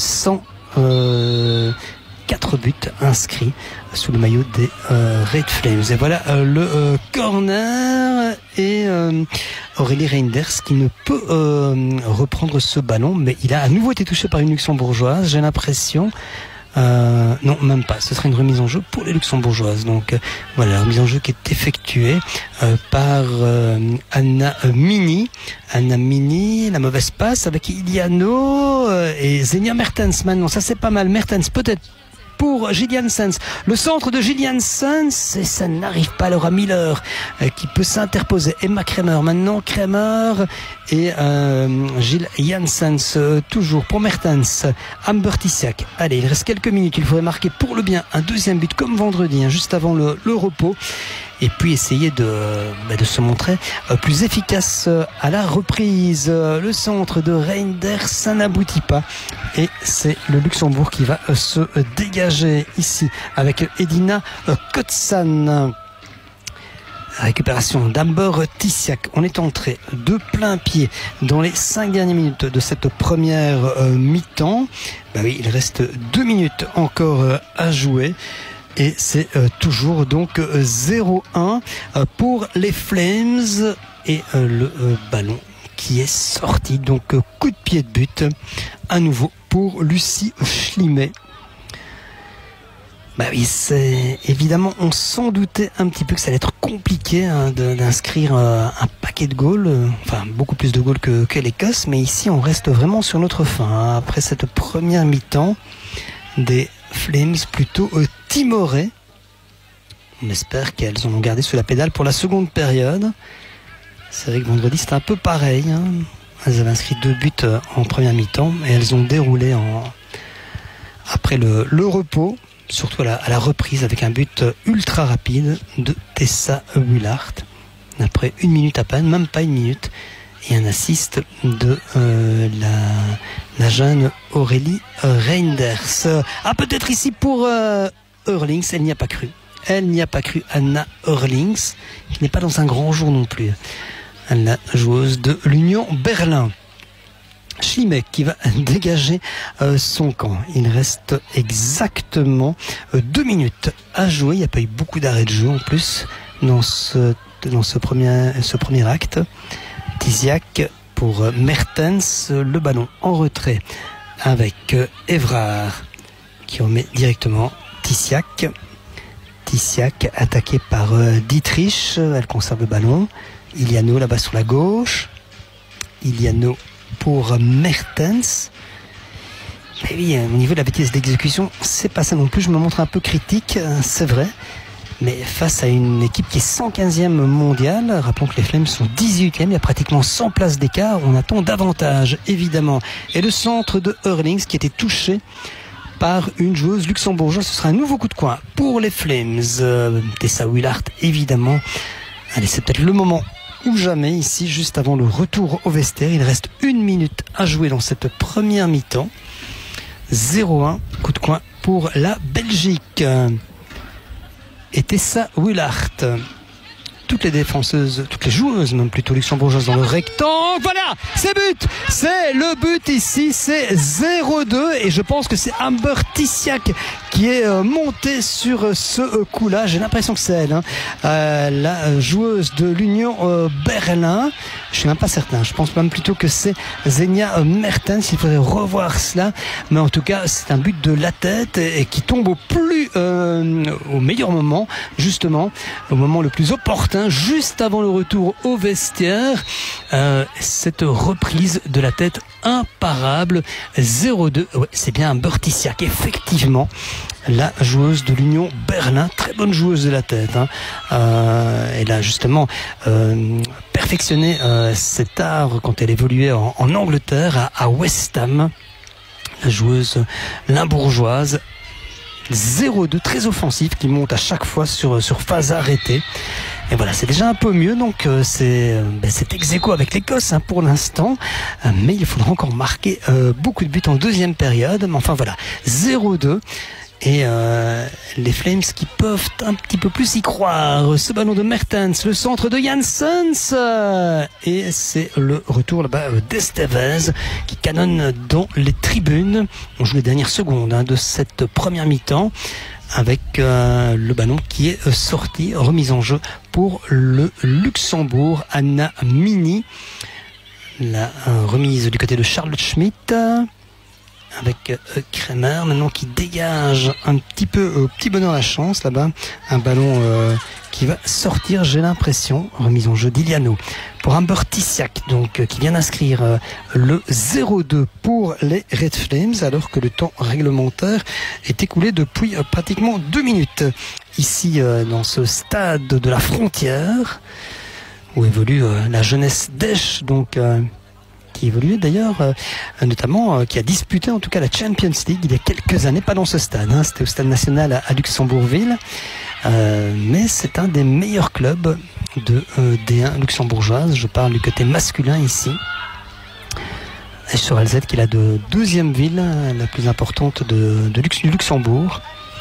4 buts inscrits sous le maillot des Red Flames. Et voilà le corner et Aurélie Reinders qui ne peut reprendre ce ballon, mais il a à nouveau été touché par une luxembourgeoise, j'ai l'impression. Non, même pas. Ce serait une remise en jeu pour les luxembourgeoises. Donc voilà, la remise en jeu qui est effectuée par Anna Mini, la mauvaise passe avec Iliano et Zenia Mertens maintenant. Ça c'est pas mal. Mertens peut-être pour Gillian Sens. Le centre de Gillian Sens, et ça n'arrive pas. Laura Miller qui peut s'interposer. Emma Kremer maintenant. Kremer et Gilles Janssens toujours pour Mertens. Amber Tissiak. Allez, il reste quelques minutes. Il faudrait marquer pour le bien un deuxième but comme vendredi, juste avant le repos. Et puis essayer de se montrer plus efficace à la reprise. Le centre de Reinders, ça n'aboutit pas. Et c'est le Luxembourg qui va se dégager ici avec Edina Kotsan. Récupération d'Amber Tissiak. On est entré de plein pied dans les 5 dernières minutes de cette première mi-temps. Oui, il reste 2 minutes encore à jouer. Et c'est toujours donc 0-1 pour les Flames et le ballon qui est sorti. Donc coup de pied de but à nouveau pour Lucie Schlimet. Oui, c'est évidemment, on s'en doutait un petit peu que ça allait être compliqué d'inscrire un paquet de goals, enfin beaucoup plus de goals que l'Écosse, mais ici on reste vraiment sur notre fin. Après cette première mi-temps, des Flames plutôt timorés On espère qu'elles en ont gardé sous la pédale pour la seconde période. C'est vrai que vendredi c'était un peu pareil. Elles avaient inscrit 2 buts en première mi-temps et elles ont déroulé après le repos, surtout à la reprise avec un but ultra rapide de Tessa Willard. Après 1 minute à peine, même pas 1 minute, et un assist de la jeune Aurélie Reinders. Peut-être ici pour Eurlings, elle n'y a pas cru. Elle n'y a pas cru, Anna Eurlings, qui n'est pas dans un grand jour non plus. La joueuse de l'Union Berlin. Schlimek qui va dégager son camp. Il reste exactement 2 minutes à jouer. Il n'y a pas eu beaucoup d'arrêts de jeu en plus dans ce premier acte. Tiziak pour Mertens, le ballon en retrait avec Evrard qui remet directement Tiziak. Tiziak attaqué par Dietrich, elle conserve le ballon. Iliano là-bas sur la gauche. Iliano pour Mertens. Mais oui, au niveau de la vitesse d'exécution, c'est pas ça non plus. Je me montre un peu critique, c'est vrai. Mais face à une équipe qui est 115e mondiale, rappelons que les Flames sont 18e, il y a pratiquement 100 places d'écart, on attend davantage, évidemment. Et le centre de Eurlings qui était touché par une joueuse luxembourgeoise, ce sera un nouveau coup de coin pour les Flames. Tessa Willard, évidemment. Allez, c'est peut-être le moment ou jamais ici, juste avant le retour au vestiaire. Il reste 1 minute à jouer dans cette première mi-temps. 0-1, coup de coin pour la Belgique. Et Tessa Willard. Toutes les défenseuses, toutes les joueuses, même plutôt luxembourgeoises dans le rectangle. Voilà, c'est but. C'est le but ici, c'est 0-2. Et je pense que c'est Amber Tiziak qui est montée sur ce coup-là. J'ai l'impression que c'est elle, la joueuse de l'Union Berlin. Je suis même pas certain. Je pense même plutôt que c'est Xenia Mertens. Il faudrait revoir cela. Mais en tout cas, c'est un but de la tête et qui tombe au meilleur moment, justement, au moment le plus opportun, juste avant le retour au vestiaire. Cette reprise de la tête imparable. 0-2. Ouais, c'est bien un Amber Tiziak, effectivement. La joueuse de l'Union Berlin, très bonne joueuse de la tête. Elle a justement perfectionné cet art quand elle évoluait en Angleterre, à West Ham. La joueuse limbourgeoise. 0-2, très offensif, qui monte à chaque fois sur phase arrêtée. Et voilà, c'est déjà un peu mieux, donc c'est ex-aequo avec l'Écosse pour l'instant, mais il faudra encore marquer beaucoup de buts en deuxième période. Mais enfin voilà, 0-2. Et les Flames qui peuvent un petit peu plus y croire. Ce ballon de Mertens, le centre de Janssens. Et c'est le retour là-bas d'Estevez qui canonne dans les tribunes. On joue les dernières secondes de cette première mi-temps avec le ballon qui est sorti, remise en jeu pour le Luxembourg. Anna Mini. La remise du côté de Charlotte Schmidt. Avec Kremer maintenant qui dégage un petit peu petit bonheur la chance là-bas, un ballon qui va sortir, j'ai l'impression. Remise en jeu d'Iliano pour Amber Tiziak, donc qui vient d'inscrire le 0-2 pour les Red Flames, alors que le temps réglementaire est écoulé depuis pratiquement 2 minutes ici dans ce stade de la Frontière où évolue la jeunesse d'Esch, donc qui évoluait d'ailleurs, notamment, qui a disputé en tout cas la Champions League il y a quelques années, pas dans ce stade, c'était au stade national à Luxembourgville, mais c'est un des meilleurs clubs de D1 luxembourgeoise. Je parle du côté masculin ici. Esch-sur-Alzette, qui est la deuxième ville la plus importante du Luxembourg.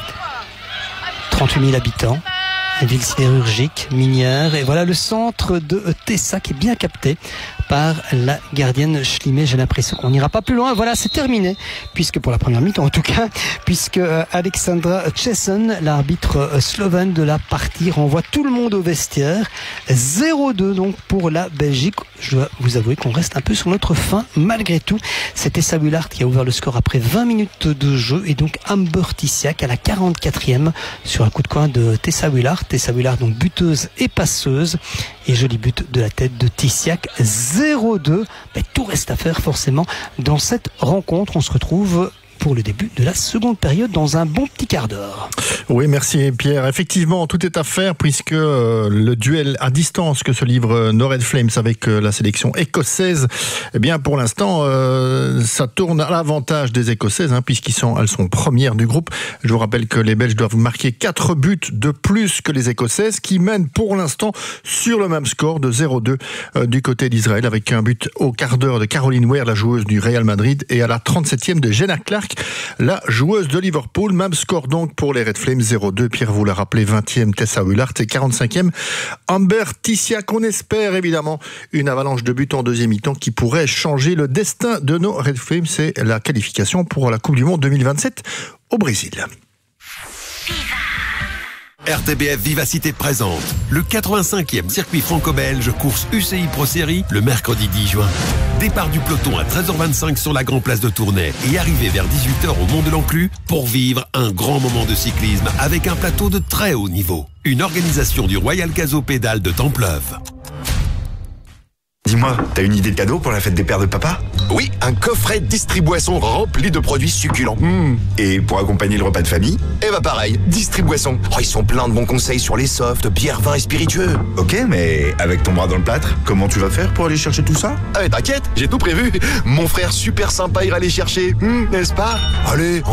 38 000 habitants. Ville sidérurgique, minière, et voilà le centre de Tessa qui est bien capté par la gardienne Schlimet. J'ai l'impression qu'on n'ira pas plus loin. Voilà, c'est terminé, puisque pour la première mi-temps en tout cas, puisque Alexandra Chesson, l'arbitre slovène de la partie, renvoie tout le monde au vestiaire. 0-2 donc pour la Belgique. Je dois vous avouer qu'on reste un peu sur notre faim malgré tout. C'était Tessa Willard qui a ouvert le score après 20 minutes de jeu, et donc Amber Tiziak à la 44e sur un coup de coin de Tessa Willard. Tessa Willard donc buteuse et passeuse, et joli but de la tête de Tiziak. 0-2. Tout reste à faire forcément dans cette rencontre. On se retrouve pour le début de la seconde période dans un bon petit quart d'heure. Oui, merci Pierre. Effectivement, tout est à faire puisque le duel à distance que se livre nos Red Flames avec la sélection écossaise, eh bien pour l'instant, ça tourne à l'avantage des Écossaises elles sont premières du groupe. Je vous rappelle que les Belges doivent marquer 4 buts de plus que les Écossaises qui mènent pour l'instant sur le même score de 0-2 du côté d'Israël avec un but au quart d'heure de Caroline Weir, la joueuse du Real Madrid, et à la 37e de Jenna Clark, la joueuse de Liverpool. Même score donc pour les Red Flames, 0-2. Pierre vous l'a rappelé, 20e Tessa Willard et 45e Amber Tissiak. On espère évidemment une avalanche de buts en deuxième mi-temps qui pourrait changer le destin de nos Red Flames. C'est la qualification pour la Coupe du Monde 2027 au Brésil. RTBF Vivacité présente le 85e circuit franco-belge course UCI Pro Series le mercredi 10 juin. Départ du peloton à 13h25 sur la Grand Place de Tournai et arrivée vers 18h au Mont de l'Enclus pour vivre un grand moment de cyclisme avec un plateau de très haut niveau. Une organisation du Royal Caso Pédale de Templeuve. Dis-moi, t'as une idée de cadeau pour la fête des pères de papa? Oui, un coffret Distriboisson rempli de produits succulents. Et pour accompagner le repas de famille? Eh bah pareil, Distriboisson. Oh, ils sont pleins de bons conseils sur les softs, bières, vins et spiritueux. Ok, mais avec ton bras dans le plâtre, comment tu vas faire pour aller chercher tout ça? Ah mais t'inquiète, j'ai tout prévu. Mon frère super sympa ira les chercher, n'est-ce pas? Allez,